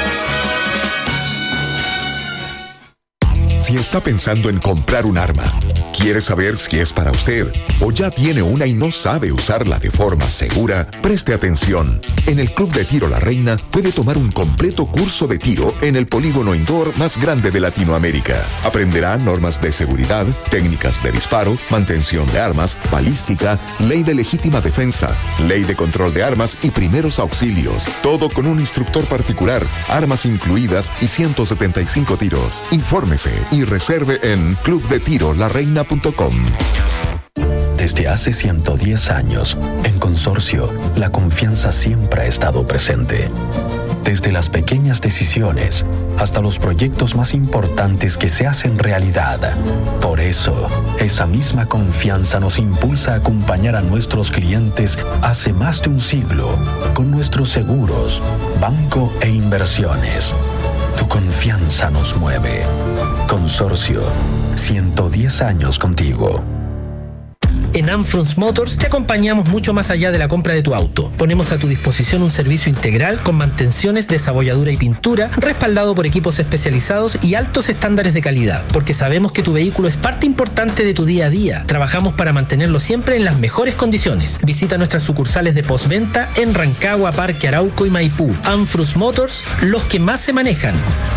Si está pensando en comprar un arma, quiere saber si es para usted o ya tiene una y no sabe usarla de forma segura, preste atención. En el Club de Tiro La Reina puede tomar un completo curso de tiro en el polígono indoor más grande de Latinoamérica. Aprenderá normas de seguridad, técnicas de disparo, mantención de armas, balística, ley de legítima defensa, ley de control de armas y primeros auxilios. Todo con un instructor particular, armas incluidas y 175 tiros. Infórmese y reserve en clubdetirolareina.com. Desde hace 110 años, en Consorcio, la confianza siempre ha estado presente. Desde las pequeñas decisiones hasta los proyectos más importantes que se hacen realidad. Por eso, esa misma confianza nos impulsa a acompañar a nuestros clientes hace más de un siglo con nuestros seguros, banco e inversiones. Tu confianza nos mueve. Consorcio, 110 años contigo. En Amfrons Motors te acompañamos mucho más allá de la compra de tu auto. Ponemos a tu disposición un servicio integral con mantenciones, desabolladura y pintura, respaldado por equipos especializados y altos estándares de calidad, porque sabemos que tu vehículo es parte importante de tu día a día. Trabajamos para mantenerlo siempre en las mejores condiciones. Visita nuestras sucursales de postventa en Rancagua, Parque Arauco y Maipú. Amfrons Motors, los que más se manejan.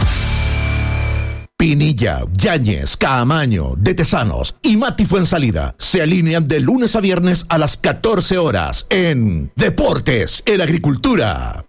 Pinilla, Yáñez, Caamaño, De Tesanos y Mati Fuensalida se alinean de lunes a viernes a las 14 horas en Deportes en Agricultura.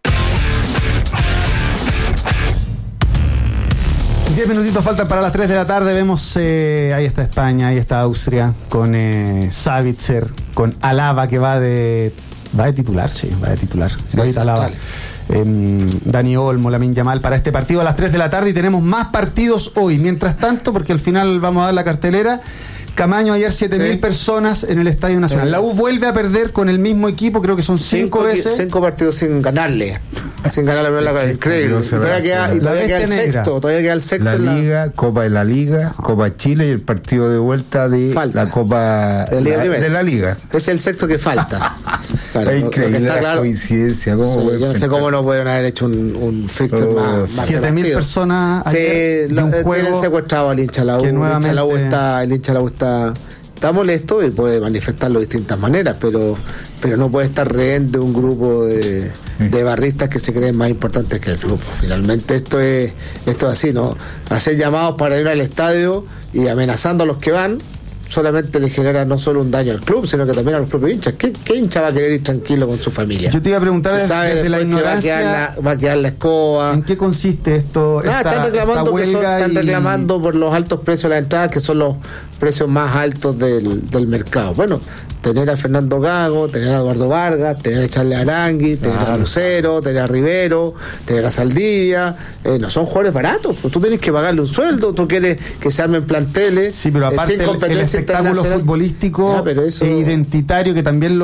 10 minutitos faltan para las 3 de la tarde. Vemos, ahí está España, ahí está Austria, con Savitzer, con Alaba que va de titular, sí, va de titular. Sí, Alaba. Dani Olmo, Lamine Yamal para este partido a las 3 de la tarde, y tenemos más partidos hoy. Mientras tanto, porque al final vamos a dar la cartelera, Camaño, ayer 7.000 personas en el Estadio Nacional. La U vuelve a perder con el mismo equipo, creo que son 5 veces. 5 partidos sin ganarle. Sin ganar la increíble. Y todavía queda el sexto. Todavía queda el sexto. La Liga, Copa de la Liga, Copa Chile y el partido de vuelta de la Copa de la Liga. Es el sexto que falta. Claro, es increíble la coincidencia. Yo no sé cómo no pueden haber hecho un fixture más 7.000 personas ayer de un juego. Tienen secuestrado al hincha la U. El hincha la U está molesto y puede manifestarlo de distintas maneras, pero no puede estar rehén de un grupo de barristas que se creen más importantes que el grupo. Finalmente esto es así, ¿no? Hacer llamados para ir al estadio y amenazando a los que van solamente le genera no solo un daño al club, sino que también a los propios hinchas. ¿Qué hincha va a querer ir tranquilo con su familia? Yo te iba a preguntar desde la ignorancia, va a quedar la escoba. ¿En qué consiste esto? Están reclamando por los altos precios de la entrada, que son los precios más altos del mercado. Bueno, tener a Fernando Gago, tener a Eduardo Vargas, tener a Charles Arangui, tener a Lucero, tener a Rivero, tener a Saldivia, no son jugadores baratos, pues tú tienes que pagarle un sueldo, tú quieres que se armen planteles, sí, pero aparte sin competencia el espectáculo futbolístico e identitario que también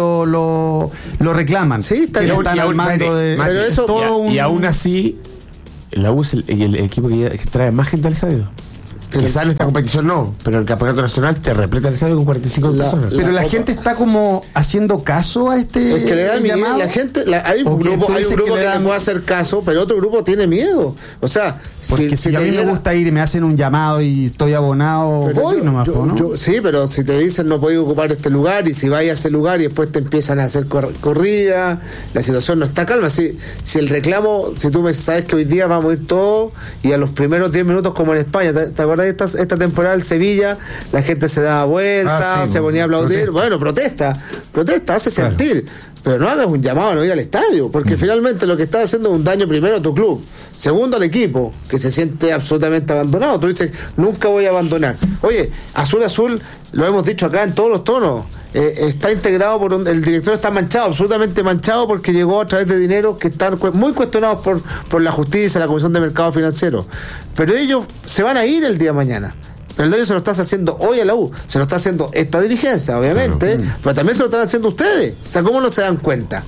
lo reclaman. Sí, están al mando de pero eso, todo y aún así la U es el equipo que trae más gente al estadio. Quizás en esta competición no, pero el campeonato nacional te repleta el estadio con 45 personas. Pero la gente está como haciendo caso a este. Es que le da miedo. La gente, hay un grupo que le puede hacer caso, pero otro grupo tiene miedo. O sea, porque si a mí me gusta ir y me hacen un llamado y estoy abonado, voy nomás, ¿no? Sí, pero si te dicen no podés ocupar este lugar y si vais a ese lugar y después te empiezan a hacer corrida, la situación no está calma. Si el reclamo, si tú me sabes que hoy día vamos a ir todos y a los primeros 10 minutos como en España, ¿te acuerdas? Esta temporada en Sevilla la gente se daba vuelta, se ponía a aplaudir, protesta, hace sentir, pero no hagas un llamado a no ir al estadio, porque finalmente lo que estás haciendo es un daño primero a tu club, segundo al equipo, que se siente absolutamente abandonado. Tú dices, nunca voy a abandonar. Oye, Azul, lo hemos dicho acá en todos los tonos, está integrado el director está manchado, absolutamente manchado, porque llegó a través de dinero que están muy cuestionados por la justicia, la Comisión de Mercado Financiero, pero ellos se van a ir el día de mañana. Pero el daño se lo estás haciendo hoy a la U, se lo está haciendo esta dirigencia, obviamente, pero también se lo están haciendo ustedes. O sea, ¿cómo no se dan cuenta?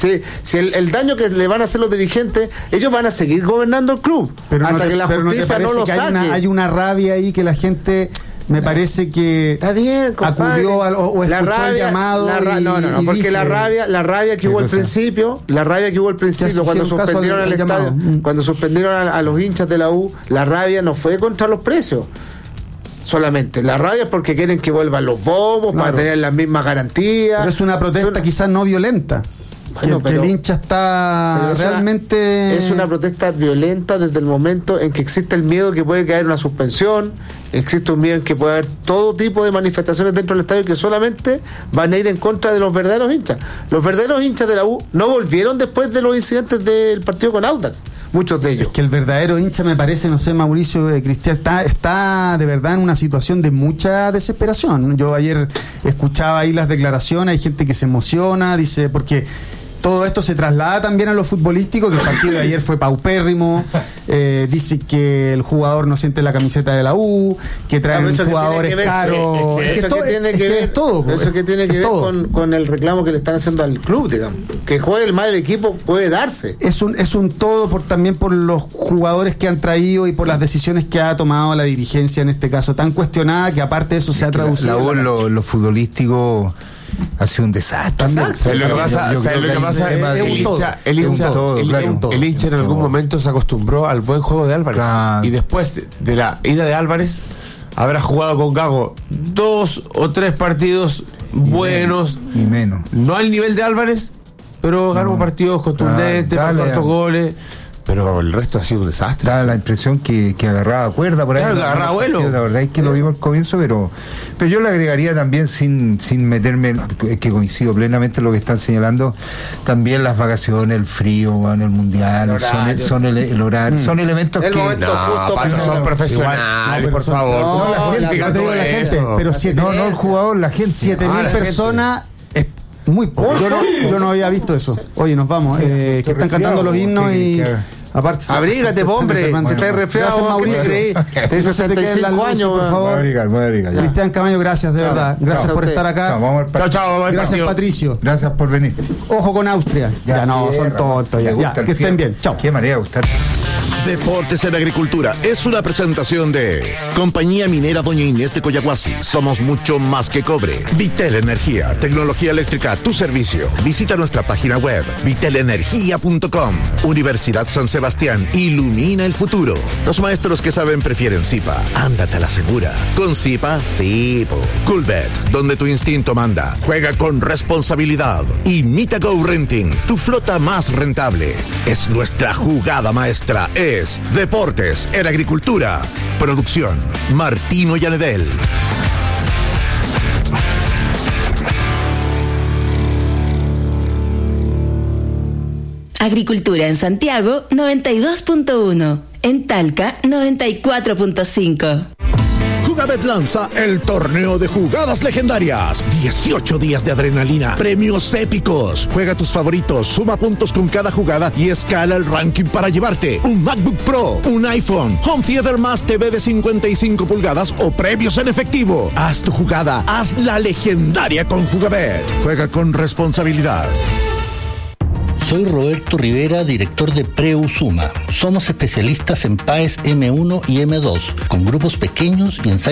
Si el daño que le van a hacer los dirigentes, ellos van a seguir gobernando el club, pero hasta que la justicia no lo saque. Hay una rabia ahí que la gente... Me parece que está bien, compadre. Acudió o la escuchó el llamado. Porque dice, la rabia que hubo al principio, cuando suspendieron al estadio, cuando suspendieron a los hinchas de la U, la rabia no fue contra los precios solamente. La rabia es porque quieren que vuelvan los bombos para tener las mismas garantías. Pero es una protesta quizás no violenta. Bueno, que el hincha está realmente... Es una protesta violenta desde el momento en que existe el miedo que puede caer una suspensión, existe un miedo en que puede haber todo tipo de manifestaciones dentro del estadio que solamente van a ir en contra de los verdaderos hinchas. Los verdaderos hinchas de la U no volvieron después de los incidentes del partido con Audax, muchos de ellos. Es que el verdadero hincha, me parece, no sé, Mauricio, Cristian, está de verdad en una situación de mucha desesperación. Yo ayer escuchaba ahí las declaraciones, hay gente que se emociona, dice, porque... Todo esto se traslada también a lo futbolístico, que el partido de ayer fue paupérrimo, dice que el jugador no siente la camiseta de la U, que traen jugadores caros. Eso que tiene que ver con el reclamo que le están haciendo al club, digamos. Que juegue el mal el equipo puede darse. Es un todo también por los jugadores que han traído y por las decisiones que ha tomado la dirigencia en este caso, tan cuestionada que aparte de eso se ha traducido. Lo futbolístico ha sido un desastre. ¿Sabes lo que pasa? El hincha en algún momento se acostumbró al buen juego de Álvarez. Y después de la ida de Álvarez, habrá jugado con Gago 2 o 3 partidos buenos. Y menos. No al nivel de Álvarez, pero ganó partidos contundentes, cuartos goles. Pero el resto ha sido un desastre. Da la impresión que agarraba cuerda por ahí. Claro, que agarraba vuelo. La verdad es que lo vimos al comienzo, pero yo le agregaría también, sin meterme, que coincido plenamente en lo que están señalando, también las vacaciones, el frío, el mundial, el horario, son elementos el que... momento justo son profesionales, por favor. Pero el jugador, la gente. 7.000 personas... Muy poco. Yo no había visto eso. Oye, nos vamos. Que están cantando los himnos y Aparte, abrígate, hombre. Si estás resfriado, tenés 65 años, por favor. Cristian Camaño, gracias, de verdad. Gracias por estar acá. Chao. Gracias, Patricio. Gracias por venir. Ojo con Austria. Ya no, son tontos. Ya, que estén bien. Chao. Qué manera de gustar. Deportes en Agricultura es una presentación de Compañía Minera Doña Inés de Coyahuasi. Somos mucho más que cobre. Vitel Energía, tecnología eléctrica a tu servicio. Visita nuestra página web vitelenergia.com. Universidad San Sebastián, ilumina el futuro. Los maestros que saben prefieren Zipa. Ándate a la segura. Con Zipa, sí. Coolbet, donde tu instinto manda. Juega con responsabilidad. Y Nitago Renting, tu flota más rentable. Es nuestra jugada maestra. Es Deportes en Agricultura. Producción Martino Yanedel. Agricultura en Santiago 92.1, en Talca 94.5. Jugabet lanza el torneo de jugadas legendarias. 18 días de adrenalina, premios épicos. Juega tus favoritos, suma puntos con cada jugada y escala el ranking para llevarte un MacBook Pro, un iPhone, Home Theater más TV de 55 pulgadas o premios en efectivo. Haz tu jugada, haz la legendaria con Jugabet. Juega con responsabilidad. Soy Roberto Rivera, director de Preusuma. Somos especialistas en PAES M1 y M2, con grupos pequeños y ensayos